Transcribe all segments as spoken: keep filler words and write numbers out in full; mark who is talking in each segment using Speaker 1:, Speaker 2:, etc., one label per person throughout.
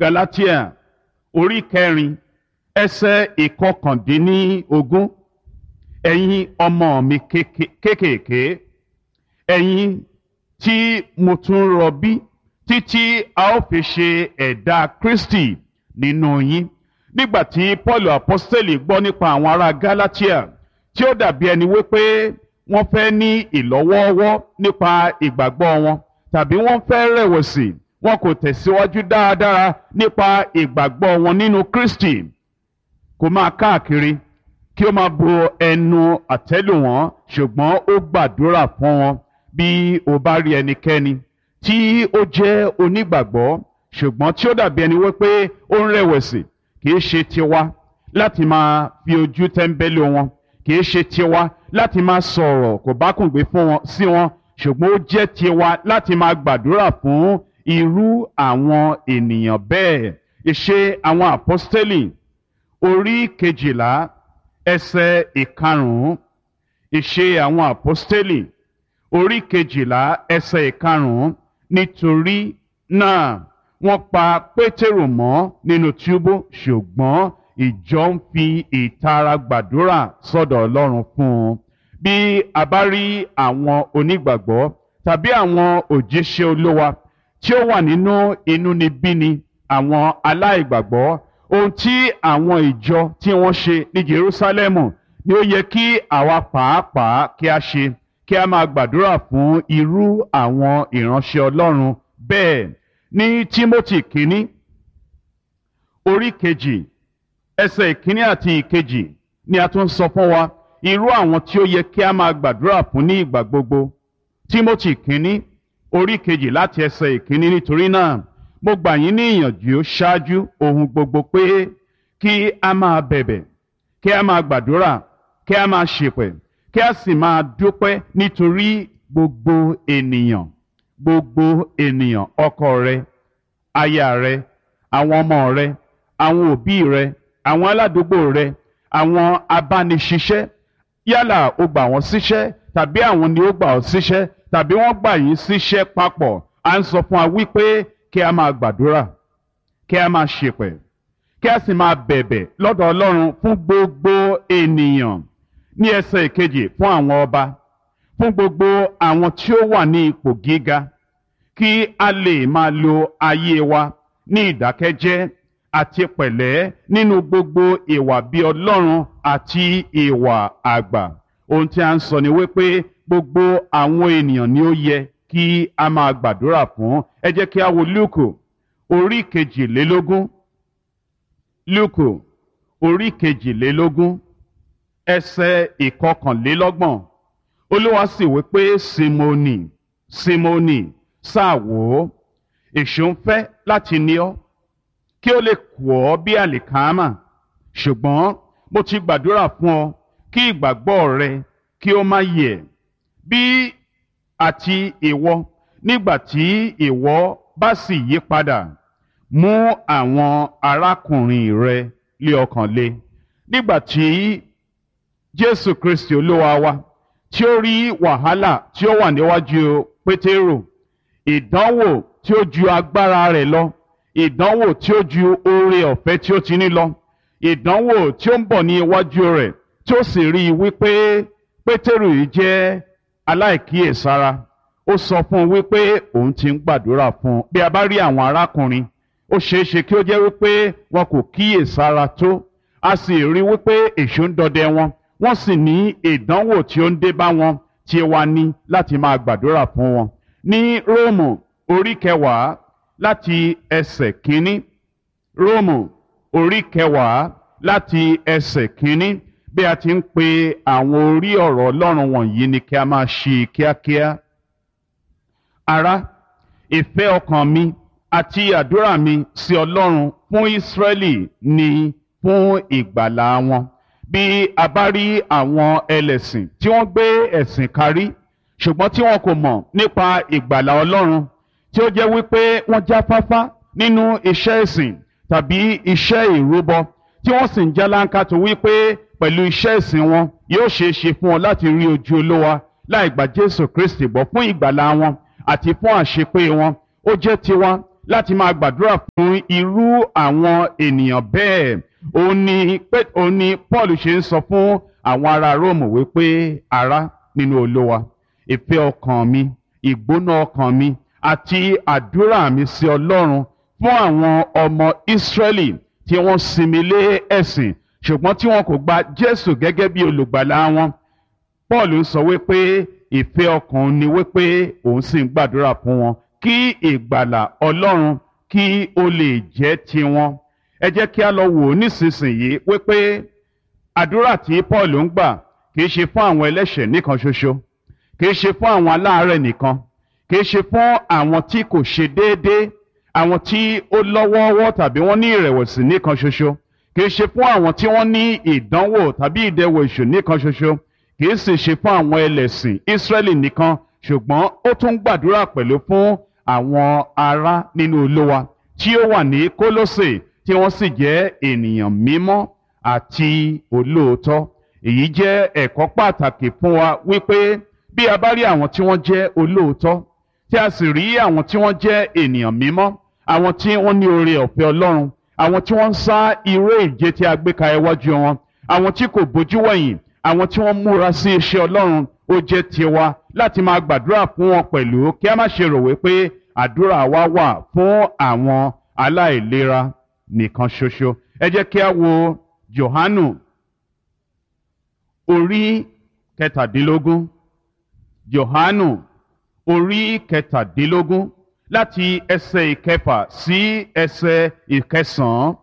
Speaker 1: Galatia orí kẹrin ẹsẹ̀ ìkọkàndínlógún. Ẹ̀yin ọmọ mi kéékèèké, ẹ̀yin tí mo tún rọbí títí a ó fi ṣe ẹ̀dá Kristi nínú yín. Nígbà tí Paul apostoli gbọ́ nípa àwọn ará Galatia tí ó dàbí ẹni wípé wọ́n fẹ́ ní ìlọ́wọ́ọ́wọ́ nípa ìgbàgbọ́ wọn, tàbí wọ́n fẹ́ rẹ̀wẹ̀sì, wọn kò tẹ̀síwájú dáadáa nípa ìgbàgbọ́ wọn nínú Kristi, kò máa káàkiri kí ó máa bo ẹnu àtẹ́lù wọn, ṣùgbọ́n ó gbàdúrà fún wọn. Bí o bá rí ẹnikẹ́ni tí ó jẹ́ onígbàgbọ́ ṣùgbọ́n tí ó dàbí ẹni wípé ó ń rẹ̀wẹ̀sì, kì í ṣe tiwa láti máa fi ojú tẹ́ńbẹ́lú wọn, kì í ṣe tiwa láti máa sọ̀rọ̀ kò bá kùn gbé fún wọn sí wọn, ṣùgbọ́n ó jẹ́ tiwa láti máa gbàdúrà fún irú àwọn ènìyàn bẹ́ẹ̀. Ìṣe àwọn àpọ́stélì orí kejìlá ẹsẹ̀ ìkarùn-ún. Ìṣe àwọn àpọ́stélì orí kejìlá ẹsẹ̀ ìkarùn-ún. Nítorí náà wọ́n pa Pétérù mọ́ nínú túbú, ṣùgbọ́n ìjọ ń fi ìtara gbàdúrà sọ́dọ̀ Ọlọ́run fún un. Bí a bá rí àwọn onígbàgbọ́ tàbí àwọn òjíṣẹ́ Olúwa tí ó wà nínú inúnibíni àwọn aláìgbàgbọ́, ohun tí àwọn ìjọ tí wọ́n ṣe ní Jerúsálẹ́mù ni ó yẹ kí àwa pàápàá kí a ṣe, kí a máa gbàdúrà fún irú àwọn ìránṣẹ́ Ọlọ́run bẹ́ẹ̀. Ní Tímótì kínní orí kejì ẹsẹ̀ ìkíní àti ìkejì ni a tún sọ fún wa irú àwọn tí ó yẹ kí a máa gbàdúrà fún ní ìgbà gbogbo. Tímótì kínní orí kejì láti ẹsẹ̀ ìkíní. Nítorí náà mo gbà yín ní ìyànjú ṣáájú ohun gbogbo pé kí a máa bẹ̀bẹ̀, kí a máa gbàdúrà, kí a máa ṣèpẹ̀, kí a sì máa dúpẹ́ nítorí gbogbo ènìyàn, gbogbo ènìyàn, ọkọ rẹ, aya rẹ, àwọn ọmọ rẹ, àwọn òbí rẹ, àwọn aládùúgbò rẹ, àwọn abániṣiṣẹ́, yálà o gbà wọ́n síṣẹ́ tàbí àwọn ni ó gbà ọ́ síṣẹ́ tàbí wọ́n gbà yín síṣẹ́ papọ̀. À ń sọ fún wa wípé kí a máa gbàdúrà, kí a máa ṣèpẹ̀, kí a sì máa bẹ̀bẹ̀ lọ́dọ̀ Ọlọ́run fún gbogbo ènìyàn. Ní ẹsẹ̀ ìkejì, fún àwọn ọba, fún gbogbo àwọn tí ó wà ní ipò gíga, kí a lè máa lo ayé wa ní ìdákẹ́jẹ́ àti pẹ̀lẹ́ nínú gbogbo ìwà bí Ọlọ́run àti ìwà àgbà. Ohun tí a ń sọ ni wípé gbogbo àwọn ènìyàn ni ó yẹ kí a máa gbàdúrà fún. Ẹ jẹ́ kí a wo Lúùkù orí kejìlélógún. Lúùkù orí kejìlélógún ẹsẹ̀ ìkọkànlélọ́gbọ̀n. Olúwa sì wí pé, Símónì, Símónì, sáà wò ó, èṣù ń fẹ́ láti ní ọ́ kí ó lè kù ọ́ bí àlìkámà, ṣùgbọ́n mo ti gbàdúrà fún ọ kí ìgbàgbọ́ rẹ kí ó má yẹ̀. Bí àti ìwọ, nígbà tí ìwọ bá sì yí padà, mú àwọn arákùnrin rẹ lé ọkàn le. Nígbà tí Jésù Kristi Olúwa wa tí ó rí wàhálà tí ó wà níwájú Pétérù, ìdánwò tí ó ju agbára rẹ̀ lọ, ìdánwò tí ó ju oore ọ̀fẹ́ tí ó ti ní lọ, ìdánwò tí ó ń bọ̀ ní iwájú rẹ̀, tí ó sì rí i wípé Pétérù yìí jẹ́ aláìkíyèsára, ó sọ fún un wípé òun ti ń gbàdúrà fún un. Bí a bá rí àwọn arákùnrin, ó ṣeé ṣe kí ó jẹ́ wípé wọn kò kíyèsára tó, a sì rí wípé èṣù ń dọdẹ wọn, wọ́n sì ní ìdánwò tí ó ń dé bá wọn, tí wa ní láti máa gbàdúrà fún wọn. Ní Róòmù orí kẹwàá láti ẹsẹ̀ kínní, Róòmù orí kẹwàá láti ẹsẹ̀ kínní, bí a ti ń pe àwọn orí ọ̀rọ̀ Ọlọ́run wọ̀nyí ni kí a máa ṣí kíákíá. Ará, ìfẹ́ ọkàn mi àti àdúrà mi sí Ọlọ́run fún Ísírẹ́lì ni fún ìgbàlà wọn. Bí a bá rí àwọn ẹlẹ́sìn tí wọ́n gbé ẹ̀sìn karí, ṣùgbọ́n tí wọn kò mọ̀ nípa ìgbàlà Ọlọ́run, tí ó jẹ́ wípé wọ́n jáfáfá nínú iṣẹ́ ìsìn tàbí iṣẹ́ ìrúbọ, tí wọ́n sì ń jálánkà tó wípé pẹ̀lú iṣẹ́ ìsìn wọn yóò ṣeé ṣe fún wọn láti rí ojú Olúwa láì gba Jésù Kristi gbọ́ fún ìgbàlà wọn àti fún àṣepé wọn. Ó jẹ́ tiwa láti máa gbàdúrà fún irú àwọn ènìyàn bẹ́ẹ̀. ó ní pé ó ní Paul ṣe ń sọ fún àwọn ará Róòmù wípé ará nínú Olúwa, ìfẹ́ ọkàn mi, ìgbóná ọkàn mi àti àdúrà mi sí Ọlọ́run fún àwọn ọmọ Ísírẹ́lì tí wọ́n sinmi lé ẹ̀sìn ṣùgbọ́n tí wọn kò gba Jésù gẹ́gẹ́ bí olùgbàlà wọn. Paul ń sọ wípé ìfẹ́ ọkàn ni wípé òun sì ń gbàdúrà fún wọn kí ìgbàlà Ọlọ́run kí ó lè jẹ́ tiwọn. ẹ jẹ́ kí a lọ wò ó nísinsìnyí wípé àdúrà tí Paul ń gbà kì í ṣe fún àwọn ẹlẹ́ṣẹ̀ nìkan ṣoṣo, kì í ṣe fún àwọn aláàárẹ̀ nìkan, kì í ṣe fún àwọn tí kò ṣe déédéé, àwọn tí ó lọ́wọ́ọ́wọ́ tàbí wọ́n ní ìrẹ̀wẹ̀sì nìkan ṣoṣo, kì í ṣe fún àwọn tí wọ́n ní ìdánwò tàbí ìdẹwò èṣù nìkan ṣoṣo, kì í sì ṣe fún àwọn ẹlẹ́sìn Ísírẹ́lì nìkan, ṣùgbọ́n ó tún gbàdúrà pẹ̀lú fún àwọn ará nínú Olúwa tí ó wà ní Kólósè tí wọ́n sì jẹ́ ènìyàn mímọ́ àti olóòótọ́. èyí jẹ́ ẹ̀kọ́ pàtàkì fún wa wípé bí a bá rí àwọn tí wọ́n jẹ́ olóòótọ́ tí a sì rí àwọn tí wọ́n jẹ́ ènìyàn mímọ́, àwọn tí wọ́n ní oore ọ̀fẹ́ Ọlọ́run, àwọn tí wọ́n ń sá iré ìje tí a gbé ka iwájú wọn, àwọn tí kò bójú wẹ̀yìn, àwọn tí wọ́n múra sí iṣẹ́ Ọlọ́run, ó jẹ́ tiwa láti máa gbàdúrà fún wọn pẹ̀lú kí a má ṣe rò wípé àdúrà wa wà fún àwọn aláìlera nìkan ṣoṣo. ẹ jẹ́ kí a wo Jòhánù orí kẹtàdínlógún. Jòhánù orí kẹtàdínlógún láti ẹsẹ̀ ìkẹfà sí ẹsẹ̀ ìkẹsàn-án.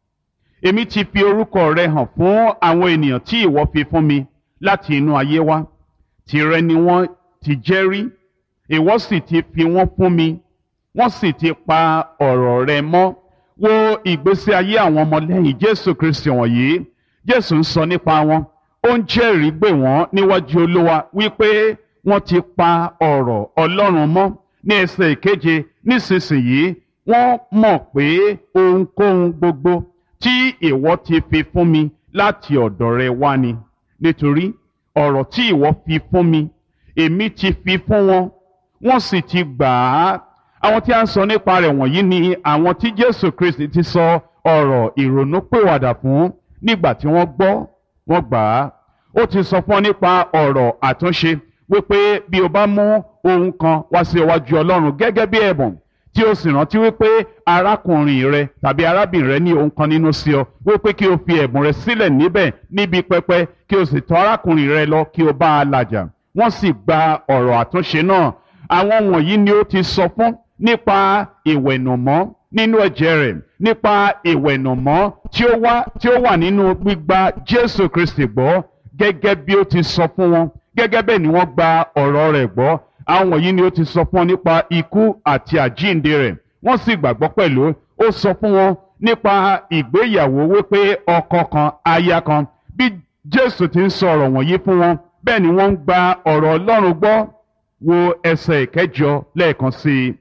Speaker 1: èmi ti fi orúkọ rẹ hàn fún àwọn ènìyàn tí ìwọ fi fún mi láti inú ayé wá. Tìrẹ ni wọ́n ti jẹ́ rí, ìwọ sì ti fi wọ́n fún mi, wọ́n sì ti pa ọ̀rọ̀ rẹ mọ́. Wo ìgbésí ayé àwọn ọmọlẹ́yìn Jésù Kristi wọ̀nyí. Jésù ń sọ nípa wọn, ó ń jẹ́rìí gbè wọ́n níwájú Olúwa wípé wọ́n ti pa ọ̀rọ̀ Ọlọ́run mọ́. Ní ẹsẹ̀ ìkeje, nísinsìnyí wọ́n mọ̀ pé ohunkóhun gbogbo tí ìwọ ti fi fún mi láti ọ̀dọ̀ rẹ wá ni. Nítorí ọ̀rọ̀ tí ìwọ fi fún mi, èmi ti fi fún wọn, wọ́n sì ti gbà á. Àwọn tí a ń sọ nípa rẹ̀ wọ̀nyí ni àwọn tí Jésù Kristi ti sọ ọ̀rọ̀ ìrònúpìwàdà fún nígbà tí wọ́n gbọ́, wọ́n gbà á. Ó ti sọ fún ọ nípa ọ̀rọ̀ àtúnṣe wípé bí o bá mú ohun kan wá sí iwájú Ọlọ́run gẹ́gẹ́ bí ẹ̀bùn tí o sì rántí wípé arákùnrin rẹ tàbí arábìnrin rẹ ní ohun kan nínú sí ọ, wípé kí o fi ẹ̀bùn rẹ sílẹ̀ níbẹ̀ níbi pẹpẹ kí o sì tọ̀ arákùnrin rẹ lọ kí o bá a làjà. Wọ́n sì gba ọ̀rọ̀ àtúnṣe náà. Àwọn wọ̀nyí ni ó ti sọ fún nípa ìwẹ̀nùmọ́ nínú ẹ̀jẹ̀ rẹ̀, nípa ìwẹ̀nùmọ́ tí ó wà tí ó wà nínú gbígba Jésù Kristi gbọ́ gẹ́gẹ́ bí ó ti sọ fún wọn. Gẹ́gẹ́ bẹ́ẹ̀ ni wọ́n gba ọ̀rọ̀ rẹ̀ gbọ́. Àwọn wọ̀nyí ni ó ti sọ fún wọn nípa ikú àti àjíǹde rẹ̀, wọ́n sì gbàgbọ́ pẹ̀lú. Ó sọ fún wọn nípa ìgbéyàwó wípé ọkọ kan aya kan. Bí Jésù ti ń sọ ọ̀rọ̀ wọ̀nyí fún wọn, bẹ́ẹ̀ ni wọ́n ń gba ọ̀rọ̀ Ọlọ́run gbọ́. Wo ẹsẹ̀ ìkẹjọ lẹ́ẹ̀kan sí i.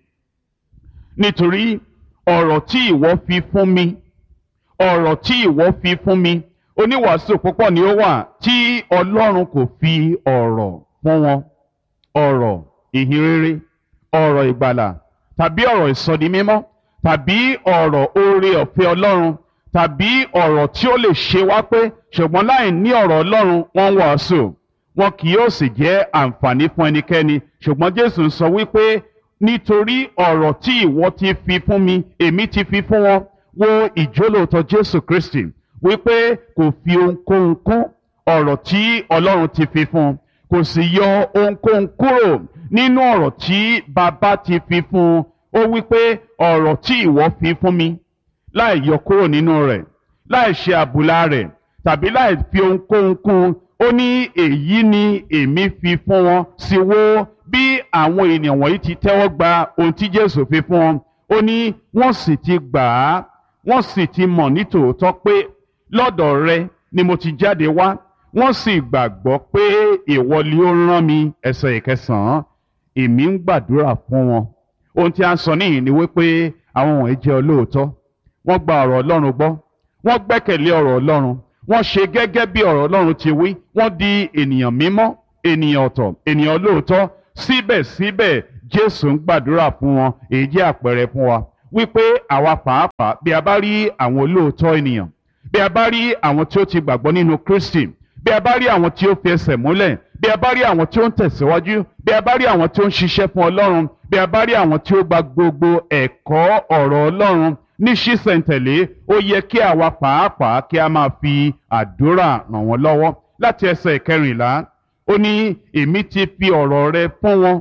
Speaker 1: Nítorí ọ̀rọ̀ tí ìwọ fi fún mi, ọ̀rọ̀ tí ìwọ fi fún mi, oníwàásù púpọ̀ ni ó wà tí Ọlọ́run kò fi ọ̀rọ̀ fún wọn. Ọ̀rọ̀ ìhìnrere, ọ̀rọ̀ ìgbàlà, tàbí ọ̀rọ̀ ìsọdimímọ́, tàbí ọ̀rọ̀ oore ọ̀fẹ́ Ọlọ́run, tàbí ọ̀rọ̀ tí ó lè ṣe wá pé ṣùgbọ́n láì ní ọ̀rọ̀ Ọlọ́run wọ́n ń wàásù, wọn kì yóò sì jẹ́ àǹfààní fún ẹnikẹ́ni. Ṣùgbọ́n Jésù ń sọ wípé nítorí ọ̀rọ̀ tí ìwọ ti fi fún mi, èmi ti fi fún wọn. Wo ìjólóòtọ́ Jésù Kristi wípé kò fi ohunkóhun kún ọ̀rọ̀ tí Ọlọ́run ti fi fún un, kò sì yọ ohunkóhun kúrò nínú ọ̀rọ̀ tí Bàbá ti fi fún un. Ó wípé ọ̀rọ̀ tí ìwọ fi fún mi, láì yọ kúrò nínú rẹ̀, láì ṣe àbùlà rẹ̀, tàbí láì fi ohunkóhun kún, ó ní èyí ni èmi fi fún wọn. Sì wo bí àwọn ènìyàn wọ̀nyí ti tẹ́wọ́ gba ohun tí Jésù fi fún wọn. Ó ní wọ́n sì ti gbà á, wọ́n sì ti mọ̀ nítòótọ́ pé lọ́dọ̀ rẹ ni mo ti jáde wá, wọ́n sì gbàgbọ́ pé ìwọ ni ó rán mi. Ẹsẹ̀ ìkẹsàn-án, èmi ń gbàdúrà fún wọn. Ohun tí a ń sọ níyìn ni wípé àwọn wọ̀nyí jẹ́ olóòótọ́, wọ́n gba ọ̀rọ̀ Ọlọ́run gbọ́, wọ́n gbẹ́kẹ̀lé ọ̀rọ̀ Ọlọ́run, wọ́n ṣe gẹ́gẹ́ bí ọ̀rọ̀ Ọlọ́run ti wí, wọ́n di ènìyàn mímọ́, ènìyàn ọ̀tọ̀, ènìyàn olóòótọ́. Síbẹ̀síbẹ̀ Jésù ń gbàdúrà fún wọn. Èyí jẹ́ àpẹẹrẹ fún wa wípé àwa pàápàá bí a bá rí àwọn olóòótọ́ ènìyàn, bí a bá rí àwọn tí ó ti gbàgbọ́ nínú Kristi, bí a bá rí àwọn tí ó fi ẹsẹ̀ múlẹ̀, bí a bá rí àwọn tí ó ń tẹ̀síwájú, bí a bá rí àwọn tí ó ń ṣiṣẹ́ fún Ọlọ́run, bí a bá rí àwọn tí ó gba gbogbo ẹ̀kọ́ ọ̀rọ̀ Ọlọ́run ní ṣísẹ̀ntẹ̀lé, ó yẹ kí àwa pàápàá kí a máa fi àdúrà ràn wọ́n lọ́wọ́. Láti ẹsẹ̀ ìkẹrìnlá, ó ní èmi ti fi ọ̀rọ̀ rẹ fún wọn,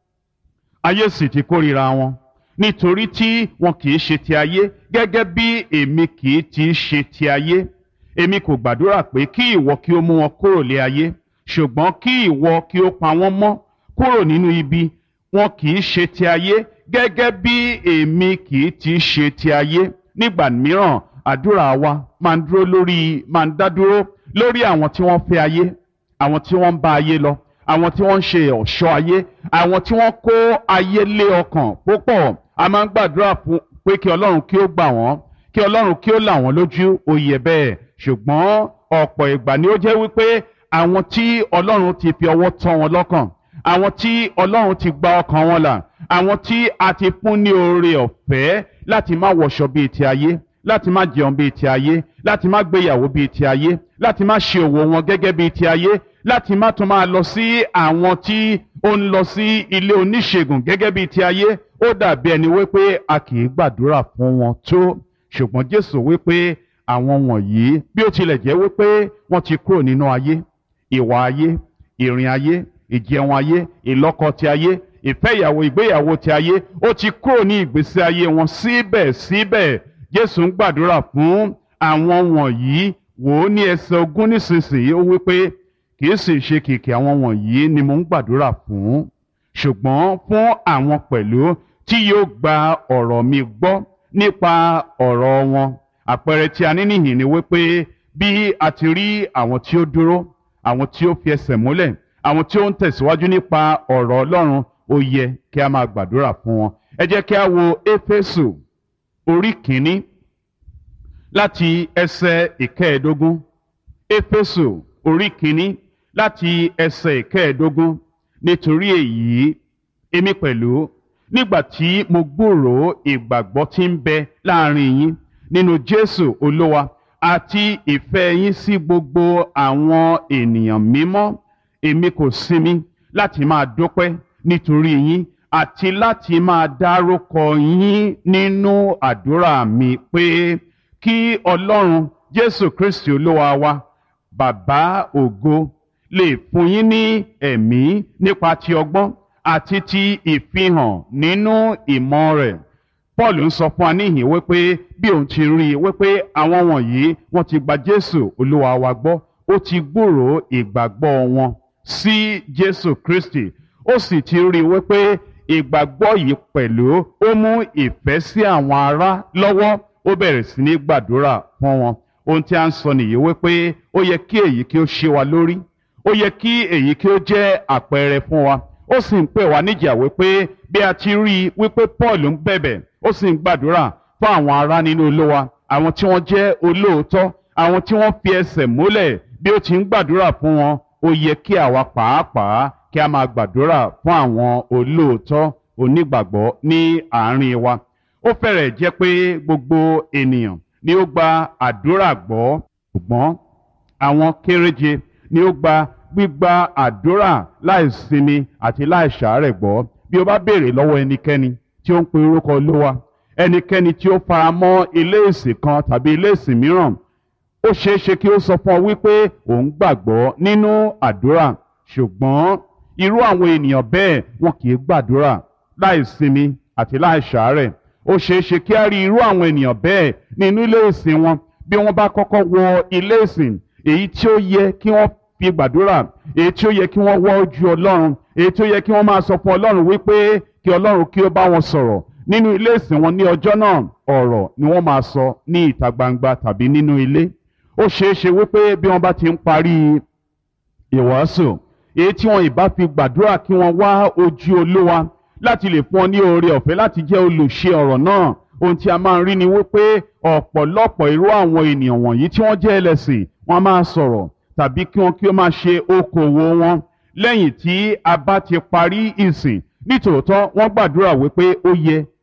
Speaker 1: ayé sì ti kórìíra wọn, nítorí tí wọn kì í ṣe ti ayé gẹ́gẹ́ bí èmi kì í ti ṣe ti ayé. Èmi kò gbàdúrà pé kí ìwọ kí ó mú wọn kúrò lé ayé, ṣùgbọ́n kí ìwọ kí ó pa wọ́n mọ́ kúrò nínú ibi. Wọn kì í ṣe ti ayé gẹ́gẹ́ bí èmi kì í ti ṣe ti ayé. Nígbà mìíràn àdúrà wa máa ń dúró lórí máa ń dá dúró lórí àwọn tí wọ́n fẹ́ ayé, àwọn tí wọ́n ń bá ayé lọ, àwọn tí wọ́n ń ṣe ọ̀ṣọ́ ayé, àwọn tí wọ́n kó ayé lé ọkàn púpọ̀. A máa ń gbàdúrà fún pé kí Ọlọ́run kí ó gbà wọ́n, kí Ọlọ́run kí ó là wọ́n lójú, ó yẹ bẹ́ẹ̀. Ṣùgbọ́n ọ̀pọ̀ ìgbà ni ó jẹ́ wípé àwọn tí Ọlọ́run ti fi ọwọ́ tọ́ wọn lọ́kàn, àwọn tí Ọlọ́run ti gba ọkàn wọn là, àwọn tí a ti fún ní oore ọ̀fẹ́ láti má wọṣọ bíi ti ayé, láti má jẹun bíi ti ayé, láti má gbéyàwó bíi ti ayé, láti má ṣe òwò wọn gẹ́gẹ́ bíi ti ayé, láti má tún máa lọ sí àwọn tí ó ń lọ sí ilé oníṣègùn gẹ́gẹ́ bíi ti ayé. Ó dàbí ẹni wípé a kì í gbàdúrà fún wọn tó. Ṣùgbọ́n Jésù wípé àwọn wọ̀nyí, bí ó tilẹ̀ jẹ́ wípé wọ́n ti kúrò nínú ayé, ìwà ayé, ìrìn ayé, ìjẹun ayé, ìlọ́kọ ti ayé, ìfẹ́ ìyàwó, ìgbéyàwó ti ayé, ó ti kúrò ní ìgbésí ayé wọn. Síbẹ̀síbẹ̀ Jésù ń gbàdúrà fún àwọn wọ̀nyí. Wò ó ní ẹsẹ̀ ogún nísinsìnyí, ó wípé kì í sì ṣe kìkì àwọn wọ̀nyí ni mo ń gbàdúrà fún, ṣùgbọ́n fún àwọn pẹ̀lú tí yóò gba ọ̀rọ̀ mi gbọ́ nípa ọ̀rọ̀ wọn. Àpẹẹrẹ tí a ní nìyí ni wípé bí a ti rí àwọn tí ó dúró, àwọn tí ó fi ẹsẹ̀ múlẹ̀, àwọn tí ó ń tẹ̀síwájú nípa ọ̀rọ̀ Ọlọ́run, ó yẹ kí a máa gbàdúrà fún wọn. Ẹ jẹ́ kí a wo Éfésù orí kìíní láti ẹsẹ̀ ìkẹẹ̀ẹ́dógún. Éfésù orí kìíní láti ẹsẹ̀ ìkẹẹ̀ẹ́dógún. Nítorí èyí, èmi pẹ̀lú, nígbà tí mo gbúròó ìgbàgbọ́ tí ń bẹ láàrin yín nínú Jésù Olúwa àti ìfẹ́ yín sí gbogbo àwọn ènìyàn mímọ́, èmi kò sinmi láti máa dúpẹ́ nítorí yín àti láti máa dárúkọ yín nínú àdúrà mi pé kí Ọlọ́run Jésù Kristi Olúwa wa, Bàbá ògo, lè fún yín ní ẹ̀mí nípa ti ọgbọ́n àti ti ìfihàn nínú ìmọ̀ rẹ̀. Paul ń sọ fún wa níhìn wípé bí òun ti rí i wípé àwọn wọ̀nyí wọ́n ti gba Jésù Olúwa wa gbọ́, ó ti gbúròó ìgbàgbọ́ wọn sí Jésù Kristi, ó sì ti rí i wípé ìgbàgbọ́ yìí pẹ̀lú ó mú ìfẹ́ sí àwọn ará lọ́wọ́. Ó bẹ̀rẹ̀ sí ní gbàdúrà fún wọn. Ohun tí a ń sọ nìyí wípé ó yẹ kí èyí kí ó ṣe wa lórí, ó yẹ kí èyí kí ó jẹ́ àpẹẹrẹ fún wa. Ó sì ń pè wá níjà wípé bí a ti rí i wípé Paul ń bẹ̀bẹ̀, ó sì ń gbàdúrà fún àwọn ará nínú Olúwa, àwọn tí wọ́n jẹ́ olóòótọ́, àwọn tí wọ́n fi ẹsẹ̀ múlẹ̀. Bí ó ti ń gbàdúrà fún wọn, ó yẹ kí àwa pàápàá kí a máa gbàdúrà fún àwọn olóòótọ́ onígbàgbọ́ ní àárín wa. Ó fẹ́rẹ̀ jẹ́ pé gbogbo ènìyàn ni ó gba àdúrà gbọ́, ṣùgbọ́n àwọn kéréje ni ó gba gbígba àdúrà láìsinmi àti láìṣàárẹ̀ gbọ́. Bí o bá béèrè lọ́wọ́ ẹnikẹ́ni tí ó ń pe orúkọ Olúwa, ẹnikẹ́ni tí ó fara mọ́ ilé ìsìn kan tàbí ilé ìsìn mìíràn, ó ṣeé ṣe kí ó sọ fún ọ wípé òun gbàgbọ́ nínú àdúrà, ṣùgbọ́n irú àwọn ènìyàn bẹ́ẹ̀ wọn kì í gbàdúrà láìsinmi àti láìṣàárẹ̀. Ó ṣeé ṣe kí a rí irú àwọn ènìyàn bẹ́ẹ̀ nínú ilé ìsìn wọn. Bí wọ́n bá kọ́kọ́ wọ ilé ìsìn, èyí tí ó yẹ kí wọ́n fi gbàdúrà, èyí tí ó yẹ kí wọ́n wọ́ ojú Ọlọ́run, èyí tí ó yẹ kí wọ́n máa sọ fún Ọlọ́run wípé kí Ọlọ́run kí ó bá wọn sọ̀rọ̀ nínú ilé ìsìn wọn ní ọjọ́ náà, ọ̀rọ̀ ni wọ́n máa sọ ní ìta gbangba tàbí nínú ilé. Ó ṣeé ṣe wípé bí wọ́n bá ti ń parí ìwàásù, èyí tí wọn ìbá fi gbàdúrà kí wọ́n wá ojú Olúwa láti lè fún ọ ní oore ọ̀fẹ́ láti jẹ́ olùṣe ọ̀rọ̀ náà. Ohun tí a máa ń rí ni wípé ọ̀pọ̀lọpọ̀ irú àwọn ènìyàn wọ̀nyí tí wọ́n jẹ́ ẹlẹ́sìn, wọ́n máa sọ̀rọ̀ tàbí kí wọ́n kí ó máa ṣe okòwò wọn lẹ́yìn tí a bá ti parí ìsìn. Nítòótọ́ wọ́n gbàdúrà wípé ó yẹ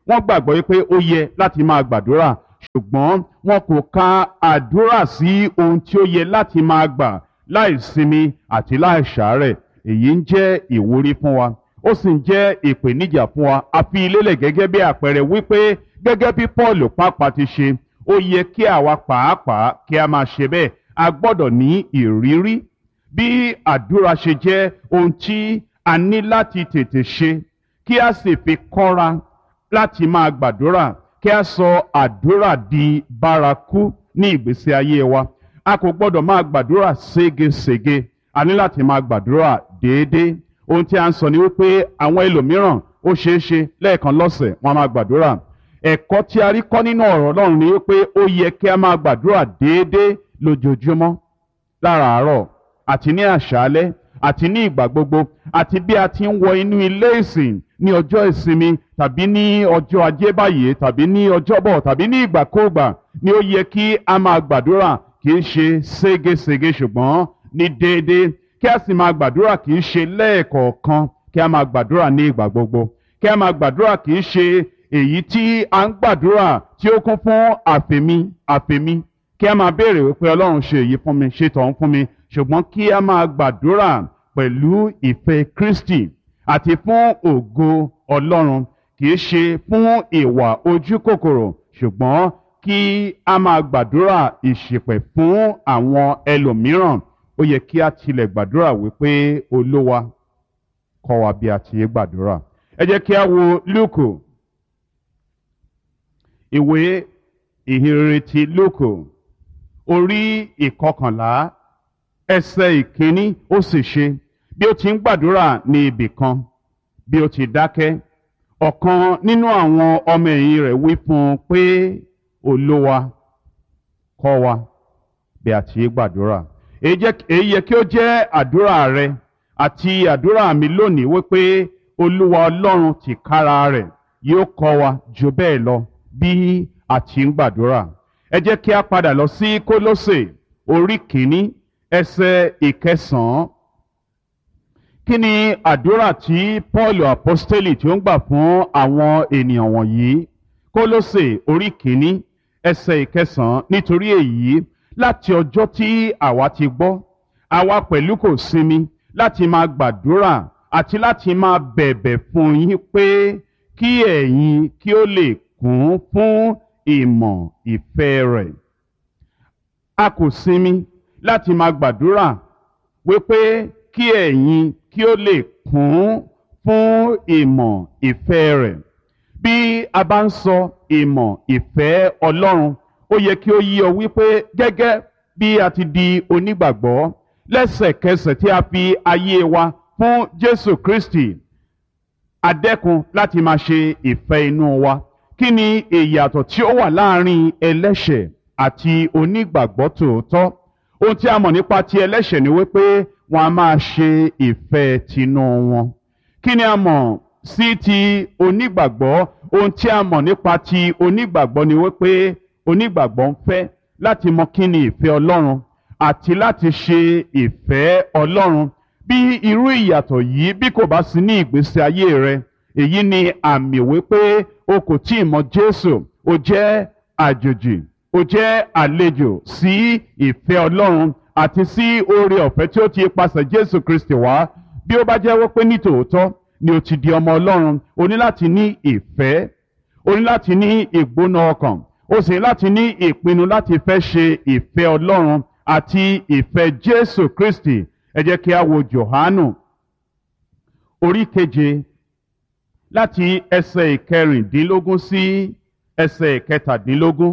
Speaker 1: wọ́n gbàgbọ́ wípé ó yẹ láti máa gbàdúrà ṣùgbọ́n wọn kò ka àdúrà sí ohun tí ó yẹ láti máa gbà láì sinmi àti láì ṣàárẹ̀. Èyí ń jẹ́ ìwúrí fún wa ó sì ń jẹ́ ìpèníjà fún wa. A fi lélẹ̀ gẹ́gẹ́ bí àpẹẹrẹ wípé gẹ́gẹ́ bí Paul pàápàá ti ṣe ó yẹ kí àwa pàápàá kí a máa ṣe bẹ́ẹ̀. A gbọ́dọ̀ ní ìrírí bí àdúrà ṣe jẹ́ ohun tí a ní láti tètè ṣe kí a sì fi kọ́ra láti máa gbàdúrà kí a sọ àdúrà di bárakú ní ìgbésí ayé wa. A kò gbọ́dọ̀ máa gbàdúrà ségesège, a ní láti máa gbàdúrà déédéé. Ohun tí a ń sọ ni wípé àwọn ẹlòmíràn ó ṣeé ṣe lẹ́ẹ̀kan lọ́sẹ̀ wọn máa gbàdúrà. Ẹ̀kọ́ tí a rí kọ́ nínú ọ̀rọ̀ Ọlọ́run ni wípé ó yẹ kí a máa gbàdúrà déédéé lójoojúmọ́, láràárọ̀ àti ní àṣálẹ́ àti ní ìgbà gbogbo, àti bí a ti ń wọ inú ilé ìsìn ní ọjọ́ ìsinmi tàbí ní ọjọ́ ajé báyìí tàbí ní ọjọ́bọ̀ tàbí ní ìgbàkúùgbà ni ó yẹ kí a máa gbàdúrà kì í ṣe ségesège ṣùgbọ́n ní déédéé. Kí a sì máa gbàdúrà kì í ṣe lẹ́ẹ̀kọ̀ọ̀kan, kí a máa gbàdúrà ní ìgbà gbogbo. Kí a máa gbàdúrà kì í ṣe èyí tí a ń gbàdúrà tí ó kún fún àfẹ̀mí àfẹ̀mí. Kí a máa béèrè wípé Ọlọ́run ṣe èyí fún mi, ṣe tọ̀hún fún mi, ṣùgbọ́n kí a máa gbàdúrà pẹ̀lú ìfẹ́ Kristi àti fún ògo Ọlọ́run, kì í ṣe fún ìwà ojú kòkòrò ṣùgbọ́n kí a máa gbàdúrà ìṣìpẹ̀ fún àwọn ẹlòmíràn. Ó yẹ kí a tilẹ̀ gbàdúrà wípé Olúwa kọ́ wa bí a ti gbàdúrà. Ẹ jẹ́ kí a wo Lúùkù, ìwé ìhìnrere ti Lúùkù orí ìkọkànlá ẹsẹ̀ ìkíní. Ó sì ṣe bí ó ti ń gbàdúrà ní ibì kan bí ó ti dákẹ́, ọ̀kan nínú àwọn ọmọ ẹ̀yìn rẹ̀ wí fún un pé Olúwa kọ́ wa bí a ti gbàdúrà. Èyí yẹ kí ó jẹ́ àdúrà rẹ àti àdúrà mi lónìí wípé Olúwa Ọlọ́run tìkára rẹ̀ yóò kọ́ wa jù bẹ́ẹ̀ lọ bí a ti ń gbàdúrà. Ẹ jẹ́ kí a padà lọ sí Kólósè orí kìíní ẹsẹ̀ ìkẹsàn-án. Kí ni àdúrà tí Paul apostoli tí ó ń gbà fún àwọn ènìyàn wọ̀nyí? Kólósè orí kìíní ẹsẹ̀ ìkẹsàn-án. Nítorí èyí, láti ọjọ́ tí àwa ti gbọ́, àwa pẹ̀lú kò sinmi láti máa gbàdúrà àti láti máa bẹ̀bẹ̀ fún yín pé kí ẹ̀yin kí ó lè kún fún ìmọ̀ ìfẹ́ rẹ̀. A kò sinmi láti máa gbàdúrà wípé kí ẹ̀yin kí ó lè kún fún ìmọ̀ ìfẹ́ rẹ̀. Bí a bá ń sọ ìmọ̀ ìfẹ́ Ọlọ́run, ó yẹ kí ó yé ọ wípé gẹ́gẹ́ bí a ti di onígbàgbọ́ lẹ́sẹ̀kẹsẹ̀ tí a fi ayé wa fún Jésù Kristi, a dẹ́kun láti máa ṣe ìfẹ́ inú wa. Kí ni ìyàtọ̀ tí ó wà láàrin ẹlẹ́ṣẹ̀ àti onígbàgbọ́ tòótọ́? Ohun tí a mọ̀ nípa ti ẹlẹ́ṣẹ̀ ni wípé wọn a máa ṣe ìfẹ́ tinú wọn. Kí ni a mọ̀ sí ti onígbàgbọ́? Ohun tí a mọ̀ nípa ti onígbàgbọ́ ni wípé onígbàgbọ́ ń fẹ́ láti mọ kí ni ìfẹ́ Ọlọ́run àti láti ṣe ìfẹ́ Ọlọ́run. Bí irú ìyàtọ̀ yìí bí kò bá sí ní ìgbésí ayé rẹ, èyí ni àmì wípé o kò tí ì mọ Jésù, o jẹ́ àjòjì, o jẹ́ àlejò sí ìfẹ́ Ọlọ́run àti sí oore ọ̀fẹ́ tí ó ti pasẹ̀ Jésù Kristi wá. Bí ó bá jẹ́ wípé ní tòótọ́ ni o ti di ọmọ Ọlọ́run, o ní láti ní ìfẹ́, o ní láti ní ìgbóná ọkàn, o sì ní láti ní ìpinnu láti fẹ́ ṣe ìfẹ́ Ọlọ́run àti ìfẹ́ Jésù Kristi. Ẹ jẹ́ kí a wo Jòhánù orí keje láti ẹsẹ̀ ìkẹrìndínlógún sí ẹsẹ̀ ìkẹtàdínlógún.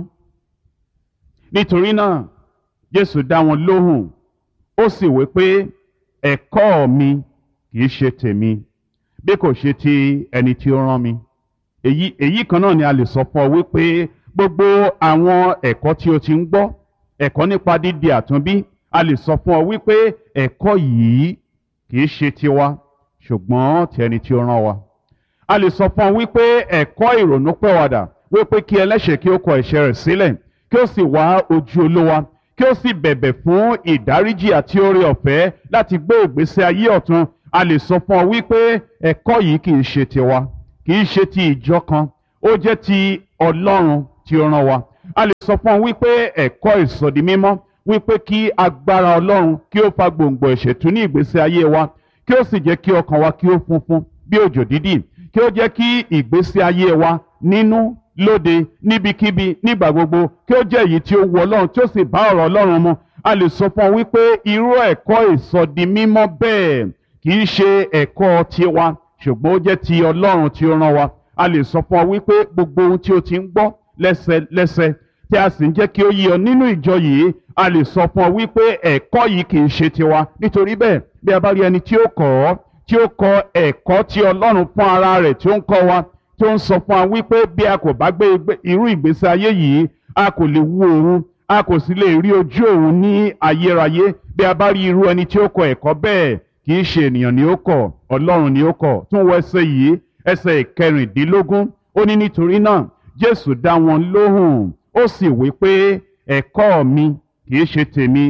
Speaker 1: Nítorí náà Jésù dá wọn lóhùn, ó sì wí pé ẹ̀kọ́ mi kìí ṣe tèmi bí kò ṣe ti ẹni tí ó rán mi. Èyí èyí kan náà ni a lè sọ fún ọ wípé gbogbo àwọn ẹ̀kọ́ tí o ti ń gbọ́, ẹ̀kọ́ nípa dídi àtúnbí, a lè sọ fún ọ wípé ẹ̀kọ́ yìí kìí ṣe tiwa ṣùgbọ́n ti ẹni tí ó rán wa. A lè sọ fún ọ wípé ẹ̀kọ́ ìrònúpìwàdà wípé kí ẹlẹ́ṣẹ̀ kí ó kọ ẹ̀ṣẹ̀ rẹ̀ sílẹ̀, kí ó sì wá ojú Olúwa, kí ó sì bẹ̀bẹ̀ fún ìdáríjì àti oore ọ̀fẹ́ láti gbé ìgbésí ayé ọ̀tun. A lè sọ fún ọ wípé ẹ̀kọ́ yìí kìí ṣe tiwa, kìí ṣe ti ìjọ kan, ó jẹ́ ti Ọlọ́run tí ó rán wa. A lè sọ fún ọ wípé ẹ̀kọ́ ìsọdi mímọ́ wípé kí agbára Ọlọ́run kí ó fa gbòǹgbò ẹ̀ṣẹ̀ tú ní ìgbésí ayé wa, kí ó sì jẹ́ kí ọkàn wa kí ó funfun bí òjò dídì, kí ó jẹ́ kí ìgbésí ayé wa nínú lóde níbikíbi nígbà gbogbo kí ó jẹ́ èyí tí ó wu Ọlọ́run tí ó sì bá ọ̀rọ̀ Ọlọ́run mu. A lè sọ fún ọ wípé irú ẹ̀kọ́ ìsọdi mímọ́ bẹ́ẹ̀ kì í ṣe ẹ̀kọ́ tiwa ṣùgbọ́n ó jẹ́ ti Ọlọ́run tí ó rán wa. A lè sọ fún ọ wípé gbogbo ohun tí o ti ń gbọ́ lẹ́sẹlẹ́sẹ tí a sì ń jẹ́ kí ó yé ọ nínú ìjọ yìí, a lè sọ fún ọ wípé ẹ̀kọ́ yìí kì í ṣe tiwa. Nítorí bẹ́ẹ̀ bí a bá rí ẹni tí ó kọ́ ọ tí ó kọ́ ẹ̀kọ́ tí Ọlọ́run fún ara rẹ̀ tí ó ń kọ́ wa, tí ó ń sọ fún wa wípé bí a kò bá gbé irú ìgbésí ayé yìí a kò lè wu òun, a kò sì lè rí ojú òun ní ayérayé. Bí a bá rí irú ẹni tí ó kọ́ ẹ̀kọ́ bẹ́ẹ̀, kì í ṣe ènìyàn ni ó kọ́, Ọlọ́run ni ó kọ́. Tún wọ ẹsẹ̀ yìí, ẹsẹ̀ ìkẹrìndínlógún, ó ní nítorí náà Jésù dá wọn lóhùn ó sì wí pé ẹ̀kọ́ mi kì í ṣe tèmi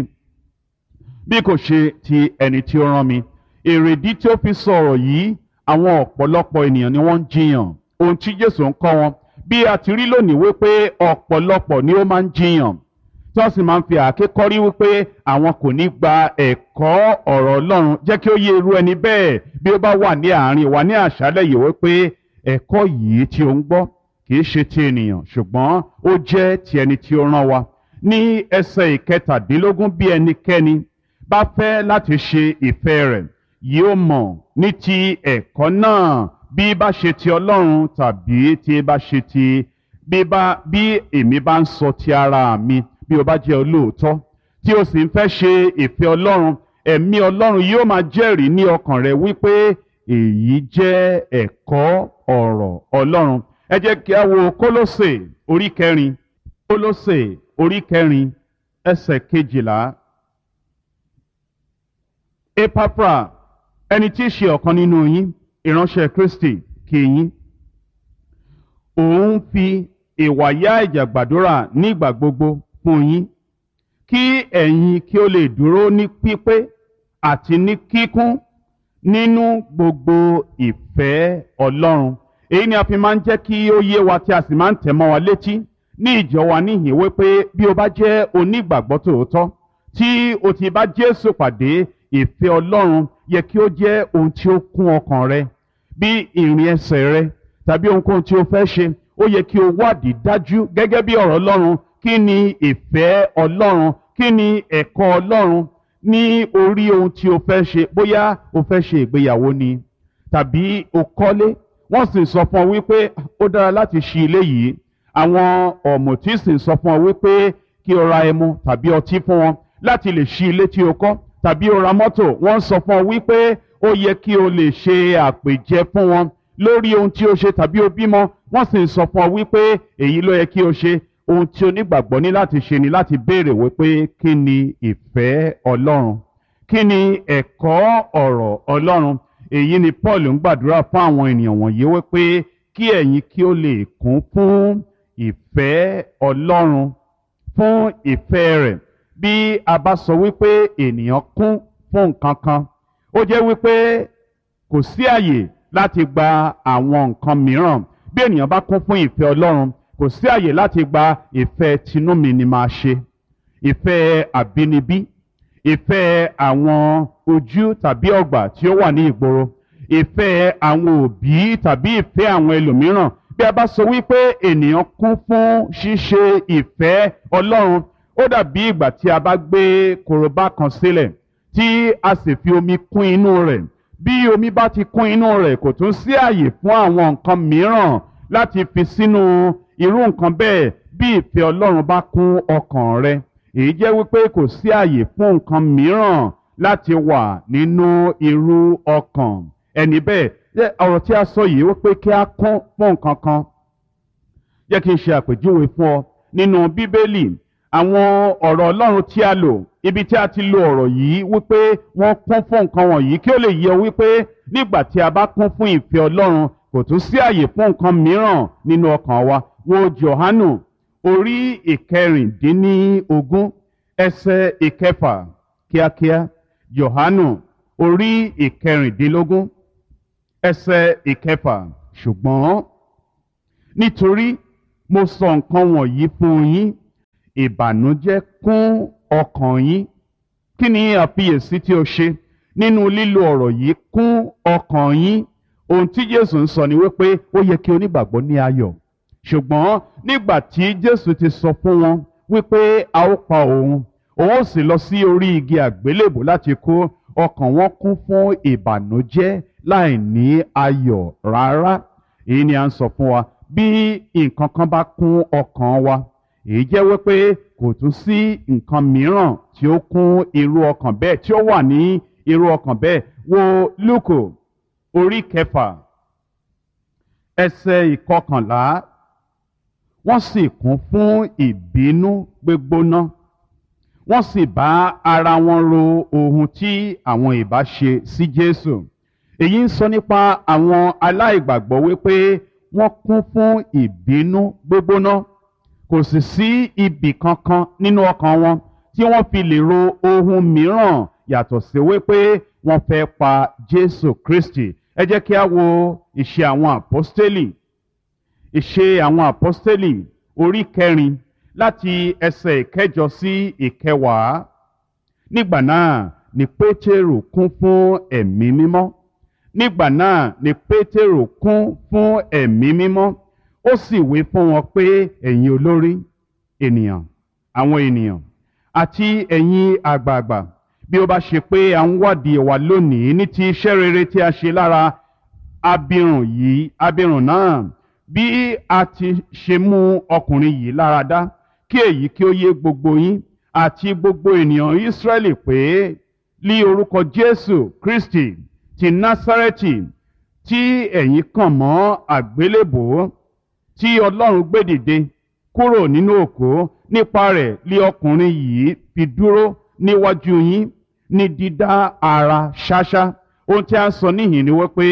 Speaker 1: bí kò ṣe ti ẹni tí ó rán mi. Èrèdí tí ó fi sọ̀rọ̀ yìí, àwọn ọ̀pọ̀lọpọ̀ ènìyàn ni wọ́n ń jiyàn ohun tí Jésù ń kọ́ wọn. Bí a ti rí lónìí wípé ọ̀pọ̀lọpọ̀ ni ó máa ń jiyàn tí wọ́n sì máa ń fi àáké kọ́rí wípé àwọn kò ní gba ẹ̀kọ́ ọ̀rọ̀ Ọlọ́run. Jẹ́ kí ó yé irú ẹni bẹ́ẹ̀ bí ó bá wà ní àárín wa ní àṣálẹ́ yìí wípé ẹ̀kọ́ yìí tí ó ń gbọ́ kì í ṣe ti ènìyàn ṣùgbọ́n ó jẹ́ ti ẹni tí ó rán wa. Ní ẹsẹ̀ ìkẹtàdínlógún, bí ẹnikẹ́ni bá fẹ́ láti ṣe ìfẹ́ rẹ̀ yóò mọ̀ ní ti ẹ̀kọ́ náà bí bá ṣe ti Ọlọ́run tàbí tí bá ṣe ti bí bá bí èmi bá ń sọ ti ara mi. Bí o bá jẹ́ olóòótọ́ tí o sì ń fẹ́ ṣe ìfẹ́ Ọlọ́run, ẹ̀mí Ọlọ́run yóò máa jẹ́rìí ní ọkàn rẹ wípé èyí jẹ́ ẹ̀kọ́ ọ̀rọ̀ Ọlọ́run. Ẹ jẹ́ kí a wo Kólósè orí kẹrin, Kólósè orí kẹrin ẹsẹ̀ kejìlá. Epafra, ẹni tí í ṣe ọ̀kan nínú yín, ìránṣẹ́ Kristi, kí yín. Òun fi ìwàyà ìjà gbàdúrà nígbà gbogbo fún yín, kí ẹ̀yin kí ó lè dúró ní pípé àti ní kíkún nínú gbogbo ìfẹ́ Ọlọ́run. Èyí ni a fi máa ń jẹ́ kí ó yé wa tí a sì máa ń tẹ̀ mọ́ wa létí ní ìjọ wa níhìn wípé bí o bá jẹ́ onígbàgbọ́ tòótọ́ tí o ti bá Jésù pàdé, ìfẹ́ Ọlọ́run yẹ kí ó jẹ́ ohun tí ó kún ọkàn rẹ. Bí ìrìn ẹsẹ̀ rẹ tàbí ohunkóhun tí o fẹ́ ṣe, ó yẹ kí o wádìí dájú gẹ́gẹ́ bí ọ̀rọ̀ Ọlọ́run. Kí ni ìfẹ́ Ọlọ́run? Kí ni ẹ̀kọ́ Ọlọ́run ní orí ohun tí o fẹ́ ṣe? Bóyá o fẹ́ ṣe ìgbéyàwó ni tàbí o kọ́lé, wọ́n sì sọ fún ọ wípé ó dára láti ṣí ilé yìí. Àwọn ọ̀mùtí sì sọ fún ọ wípé kí o ra ẹmu tàbí ọtí fún wọn láti lè ṣí ilé tí o kọ́. Tàbí o ra mọ́tò, wọ́n sọ fún ọ wípé ó yẹ kí o lè ṣe àpèjẹ fún wọn lórí ohun tí o ṣe. Tàbí o bímọ, wọ́n sì sọ fún ọ wípé èyí ló yẹ kí o ṣe. Ohun tí onígbàgbọ́ ní láti ṣe ni láti béèrè wípé kí ni ìfẹ́ Ọlọ́run? Kí ni ẹ̀kọ́ ọ̀rọ̀ Ọlọ́run? Èyí ni Paul ń gbàdúrà fún àwọn ènìyàn wọ̀nyí wípé kí ẹ̀yin kí ó lè kún fún ìfẹ́ Ọlọ́run, fún ìfẹ́ rẹ̀. Bí a bá sọ wípé ènìyàn kún fún nǹkan kan, ó jẹ́ wípé kò sí àyè láti gba àwọn nǹkan mìíràn. Bí ènìyàn bá kún fún ìfẹ́ Ọlọ́run, kò sí àyè láti gba ìfẹ́ tinú mi ni máa ṣe, ìfẹ́ àbínibí, ìfẹ́ àwọn ojú tàbí ọgbà tí ó wà ní ìgboro, ìfẹ́ àwọn òbí tàbí ìfẹ́ àwọn ẹlòmíràn. Bí a bá sọ wípé ènìyàn kún fún ṣíṣe ìfẹ́ Ọlọ́run, ó dàbí ìgbà tí a bá gbé korobá kan sílẹ̀ tí a sì fi omi kún inú rẹ̀. Bí omi bá ti kún inú rẹ̀, kò tún sí àyè fún àwọn nǹkan mìíràn láti fi sínú irú nǹkan bẹ́ẹ̀. Bí ìfẹ́ Ọlọ́run bá kún ọkàn rẹ, èyí jẹ́ wípé kò sí àyè fún nǹkan mìíràn láti wà nínú irú ọkàn ẹni bẹ́ẹ̀. Ọ̀rọ̀ tí a sọ yìí wípé kí a kún fún nǹkan kan, jẹ́ kí n ṣe àpèjúwe fún ọ nínú Bíbélì. Àwọn ọ̀rọ̀ Ọlọ́run tí a lò, ibi tí a ti lo ọ̀rọ̀ yìí wípé wọ́n kún fún nǹkan wọ̀nyí, kí ó lè yé wípé nígbà tí a bá kún fún ìfẹ́ Ọlọ́run, kò tún sí àyè fún nǹkan mìíràn nínú ọkàn wa. Wo Jòhánù orí ìkẹrìndínlógún ẹsẹ̀ ìkẹfà kíákíá. Jòhánù orí ìkẹrìndínlógún ẹsẹ̀ ìkẹfà. Ṣùgbọ́n nítorí mo sọ nǹkan wọ̀nyí fún yín ìbànújẹ́ kún ọkàn yín. Kí ni àfiyèsí tí o ṣe nínú lílo ọ̀rọ̀ yìí kún ọkàn yín? Ohun tí Jésù ń sọ ni wípé ó yẹ kí onígbàgbọ́ ní ayọ̀, ṣùgbọ́n nígbà tí Jésù ti sọ fún wọn wípé a ó pa òun, òun ó sì lọ sí orí igi àgbélébù láti kú, ọkàn wọn kún fún ìbànújẹ́ láì ní ayọ̀ rárá. Èyí ni à ń sọ fún wa, bí nǹkan kan bá kún ọkàn wa, èyí jẹ́ wípé kò tún sí nǹkan mìíràn tí ó kún irú ọkàn bẹ́ẹ̀, tí ó wà ní irú ọkàn bẹ́ẹ̀. Wo Lúùkù orí kẹfà ẹsẹ̀ ìkọkànlá. Wọ́n sì kún fún ìbínú gbígbóná, wọ́n sì bá ara wọn ro ohun tí àwọn ìbá ṣe sí Jésù. Èyí ń sọ nípa àwọn aláìgbàgbọ́ wípé wọ́n kún fún ìbínú gbígbóná. Kò sì sí ibì kankan nínú ọkàn wọn tí wọ́n fi lè ro ohun mìíràn yàtọ̀ sí wípé wọ́n fẹ́ pa Jésù Kristi. Ẹ jẹ́ kí a wo ìṣe àwọn àpọ́stélì. Ìṣe àwọn àpọ́stélì orí kẹrin láti ẹsẹ̀ ìkẹjọ sí ìkẹwàá. Nígbà náà ni Pétérù kún fún ẹ̀mí mímọ́. Nígbà náà ni Pétérù kún fún ẹ̀mí mímọ́. Ó sì wí fún wọn pé, ẹ̀yin olórí ènìyàn, àwọn ènìyàn, àti ẹ̀yin àgbààgbà, bí ó bá ṣe pé à ń wádìí wa lónìí ní ti iṣẹ́ rere tí a ṣe lára abirùn yìí, abirùn náà, bí a ti ṣe mú ọkùnrin yìí lára dá, kí èyí kí ó yé gbogbo yín àti gbogbo ènìyàn Ísírẹ́lì pé ní orúkọ Jésù Kristi ti Násárẹ́tì tí ẹ̀yin kàn mọ́ àgbélébùú, tí Ọlọ́run gbé dìde kúrò nínú òkú, nípa rẹ̀ lé ọkùnrin yìí fi dúró níwájú yín ní dídá ara ṣáṣá. Ohun tí a sọ níhìn ni wípé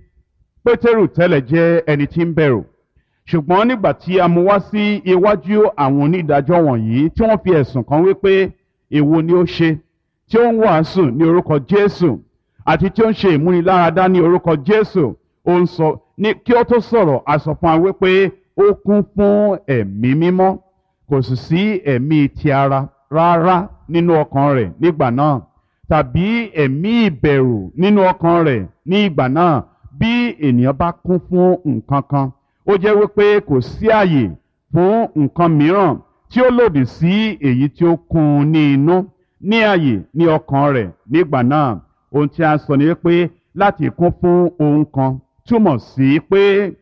Speaker 1: Pétérù tẹ́lẹ̀ jẹ́ ẹni tí ń bẹ̀rù, ṣùgbọ́n nígbà tí a mú wá sí iwájú àwọn onídàájọ́ wọ̀nyí tí wọ́n fi ẹ̀sùn kàn wípé èwo ni ó ṣe tí ó ń wàásù ní orúkọ Jésù àti tí ó ń ṣe ìmúniláradá ní orúkọ Jésù, ó ń sọ ní kí ó tó sọ̀rọ̀ a sọ fún wa wípé ó kún fún ẹ̀mí mímọ́. Kò sì sí ẹ̀mí ti ara rárá nínú ọkàn rẹ̀ nígbà náà, tàbí ẹ̀mí ìbẹ̀rù nínú ọkàn rẹ̀ ní ìgbà náà. Bí ènìyàn bá kún fún nǹkan kan, ó jẹ́ wípé kò sí àyè fún nǹkan mìíràn tí ó lòdì sí èyí tí ó kún un ní inú ní àyè ní ọkàn rẹ̀ nígbà náà. Ohun tí a sọ ni wípé láti kún fún ohun kan túmọ̀ sí pé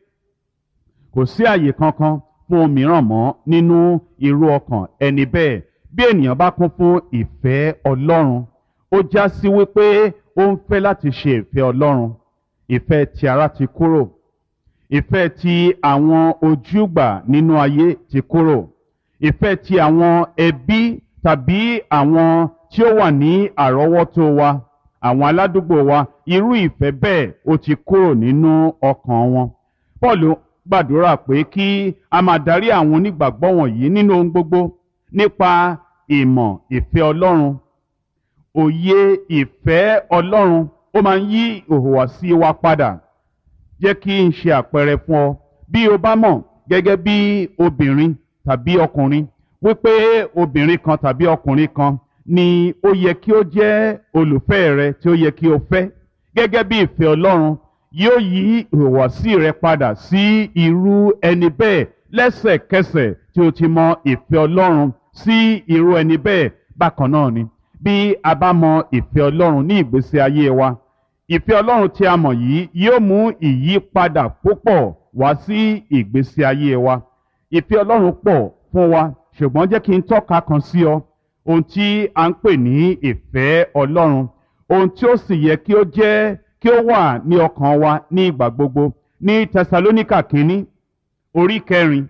Speaker 1: kò sí àyè kankan fún ohun mìíràn mọ́ nínú irú ọkàn ẹni bẹ́ẹ̀. Bí ènìyàn bá kún fún ìfẹ́ Ọlọ́run, ó já sí wípé ó ń fẹ́ láti ṣe ìfẹ́ Ọlọ́run. Ìfẹ́ ti ara ti kúrò, ìfẹ́ ti àwọn ojúgbà nínú ayé ti kúrò, ìfẹ́ ti àwọn ẹbí tàbí àwọn tí ó wà ní àrọ́wọ́tó wa, àwọn aládùúgbò wa, irú ìfẹ́ bẹ́ẹ̀ ó ti kúrò nínú ọkàn wọn. Pọ́ọ̀lù gbàdúrà pé kí a máa darí àwọn onígbàgbọ́ wọ̀nyí nínú ohun gbogbo nípa ìmọ̀ ìfẹ́ Ọlọ́run. Òye ìfẹ́ Ọlọ́run ó máa ń yí ìhùwàsí wa padà. Jẹ́ kí n ṣe àpẹẹrẹ fún ọ. Bí o bá mọ̀ gẹ́gẹ́ bí obìnrin tàbí ọkùnrin wípé obìnrin kan tàbí ọkùnrin kan ni ó yẹ kí ó jẹ́ olùfẹ́ rẹ tí ó yẹ kí o fẹ́, gẹ́gẹ́ bí ìfẹ́ Ọlọ́run yóò yí ìhùwàsí rẹ padà sí irú ẹni bẹ́ẹ̀ lẹ́sẹ̀kẹsẹ̀ tí o ti mọ ìfẹ́ Ọlọ́run sí irú ẹni bẹ́ẹ̀. Bákan náà ni bí a bá mọ ìfẹ́ Ọlọ́run ní ìgbésí ayé wa, ìfẹ́ Ọlọ́run tí a mọ̀ yìí yóò mú ìyípadà púpọ̀ wá sí ìgbésí ayé wa. Ìfẹ́ Ọlọ́run pọ̀ fún wa, ṣùgbọ́n jẹ́ kí n tọ́ka kan sí ọ ohun tí a ń pè ní ìfẹ́ Ọlọ́run, ohun tí ó sì yẹ kí ó jẹ́ kí ó wà ní ọkàn wa ní ìgbà gbogbo. Ní Tẹsalóníkà kínní orí kẹrin,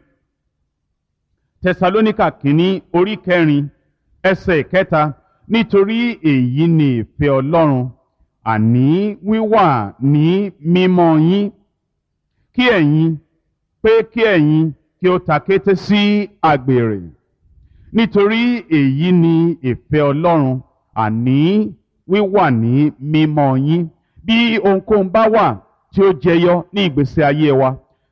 Speaker 1: Tẹsalóníkà kínní orí kẹrin ẹsẹ̀ ìkẹta, nítorí èyí ni ìfẹ́ Ọlọ́run, àní wíwà ní mímọ́ yín, kí ẹ̀yin pé kí ẹ̀yin kí ó takété sí àgbèrè. Nítorí èyí ni ìfẹ́ Ọlọ́run, àní wíwà ní mímọ́ yín. Bí ohunkóhun bá wà tí ó jẹyọ ní ìgbésí ayé wa,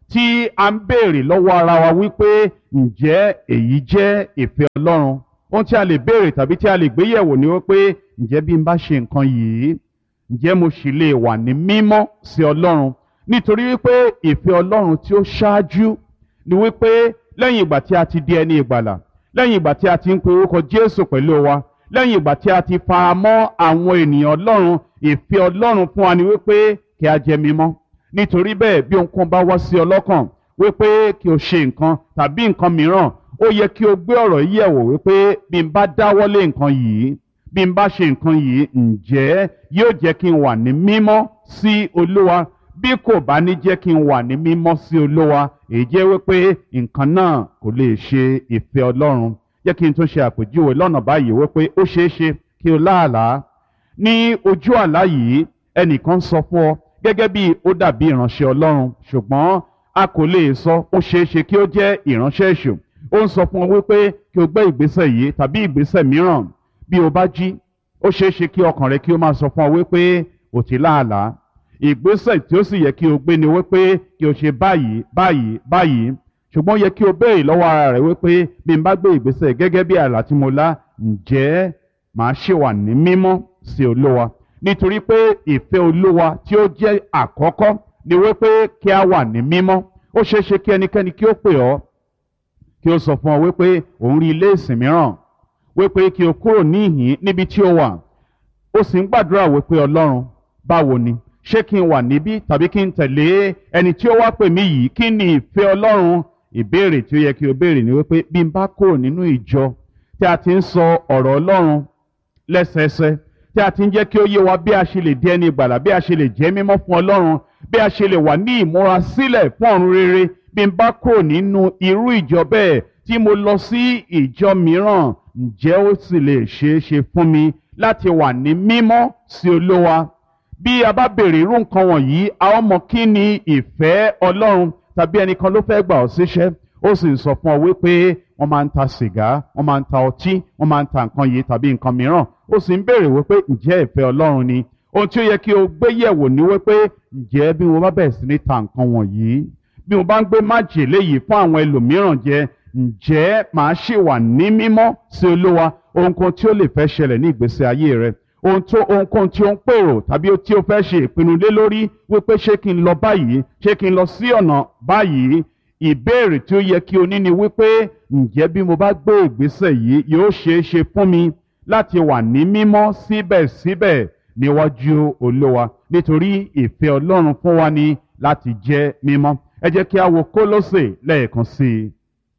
Speaker 1: tí a ń béèrè lọ́wọ́ ara wa wípé ǹjẹ́ èyí jẹ́ ìfẹ́ Ọlọ́run? Ohun tí a lè béèrè tàbí tí a lè gbé yẹ̀wò ni wípé ǹjẹ́ bí n bá ṣe nǹkan yìí, ǹjẹ́ mo sì lè wà ní mímọ́ sí Ọlọ́run? Nítorí wípé ìfẹ́ Ọlọ́run tí ó ṣáájú ni wípé lẹ́yìn ìgbà tí a ti di ẹni ìgbàlà, lẹ́yìn ìgbà tí a ti ń pe orúkọ Jésù pẹ̀lú wa, lẹ́yìn ìgbà tí a ti fara mọ́ àwọn ènìyàn Ọlọ́run, ìfẹ́ Ọlọ́run fún wa ni wípé kí a jẹ́ mímọ́. Nítorí bẹ́ẹ̀ bí ohunkóhun bá wá sí ọ lọ́kàn wípé kí o ṣe nǹkan tàbí nǹkan mìíràn, ó yẹ kí o gbé ọ̀rọ̀ yìí yẹ̀wò wípé bí n bá dáwọ́lé nǹkan yìí, bí n bá ṣe nǹkan yìí, ǹjẹ́ yóò jẹ́ kí n wà ní mímọ́ sí Olúwa? Bí kò bá ní jẹ́ kí n wà ní mímọ́ sí Olúwa, èyí jẹ́ wípé nǹkan náà kò lè ṣe ìfẹ́ Ọlọ́run. Jẹ́ kí n tún ṣe àpèjúwe lọ́nà báyìí wípé ó ṣeé ṣe kí o láàlá. Ní ojú àlá yìí ẹnìkan sọ fún ọ gẹ́gẹ́ bí ó dàbí ìránṣẹ́ Ọlọ́run, ṣùgbọ́n a kò lè sọ ó ṣeé ṣe kí ó jẹ́ ìránṣẹ́ èṣù. Ó ń sọ fún ọ wípé kí o gbé ìgbésẹ̀ yìí tàbí ìgbésẹ̀ mìíràn. Bí o bá jí, ó ṣeé ṣe kí ọkàn rẹ kí ó máa sọ fún ọ wípé o ti láàlá. Ìgbésẹ̀ tí ó sì yẹ kí o gbé ni wípé kí o ṣe báyìí báyìí báyìí. Ṣùgbọ́n ó yẹ kí o béèrè lọ́wọ́ ara rẹ wípé bí n bá gbé ìgbésẹ̀ gẹ́gẹ́ bí àlá tí mo lá, ǹjẹ́ màá ṣì wà ní mímọ́ sí Olúwa? Nítorí pé ìfẹ́ Olúwa tí ó jẹ́ àkọ́kọ́ ni wípé kí a wà ní mímọ́. Ó ṣeé ṣe kí ẹnikẹ́ni kí ó pè ọ́, kí ó sọ fún ọ wípé òun rí ilé ìsìn mìíràn, wípé kí o kúrò níhìn níbi tí ó wà. Ó sì ń gbàdúrà wípé Ọlọ́run, báwo ni? Ṣé kí n wà níbí tàbí kí n tẹ̀lé ẹni tí ó wá pè mí yìí? Kí ni ìfẹ́ Ọlọ́run? Ìbéèrè tí ó yẹ kí o béèrè ni wípé bí n bá kúrò nínú ìjọ tí a ti ń sọ ọ̀rọ̀ Ọlọ́run lẹ́sẹẹsẹ, tí a ti ń jẹ́ kí ó yé wa bí a ṣe lè di ẹni ìgbàlà, bí a ṣe lè jẹ́ mímọ́ fún Ọlọ́run, bí a ṣe lè wà ní ìmúra sílẹ̀ fún ọ̀run rere, bí n bá kúrò nínú irú ìjọ bẹ́ẹ̀ tí mo lọ sí ìjọ mìíràn, ǹjẹ́ ó sì lè ṣeé ṣe fún mi láti wà ní mímọ́ sí Olúwa? Bí a bá béèrè irú nǹkan wọ̀nyí, a ó mọ kí ni ìfẹ́ Ọlọ́run. Tàbí ẹnìkan ló fẹ́ gbà ọ́ síṣẹ́, ó sì ń sọ fún ọ wípé wọ́n máa ń ta sìgá, wọ́n máa ń ta ọtí, wọ́n máa ń ta nǹkan yìí tàbí nǹkan mìíràn. Ó sì ń béèrè wípé ǹjẹ́ ìfẹ́ Ọlọ́run ni? Ohun tí ó yẹ kí o gbé yẹ̀wò ni wípé ǹjẹ́ bí mo bá bẹ̀rẹ̀ sí ní ta nǹkan wọ̀nyí, bí mo bá ń gbé májèlé yìí fún àwọn ẹlòmíràn jẹ, ǹjẹ́ màá ṣì wà ní mímọ́ sí Olúwa? Ohunkóhun tí ó lè fẹ́ ṣẹlẹ̀ ní ìgbésí ayé rẹ, ohun tó ohunkóhun tí ó ń pèrò tàbí tí ó fẹ́ ṣe ìpinnu lé lórí wípé ṣé kí n lọ báyìí, ṣé kí n lọ sí ọ̀nà báyìí, ìbéèrè tí ó yẹ kí o ní ni wípé ǹjẹ́ bí mo bá gbé ìgbésẹ̀ yìí yóò ṣeé ṣe fún mi láti wà ní mímọ́ síbẹ̀síbẹ̀ níwájú Olúwa? Nítorí ìfẹ́ Ọlọ́run fún wa ni láti jẹ́ mímọ́. Ẹ jẹ́ kí a wo Kólósè lẹ́ẹ̀kan sí i.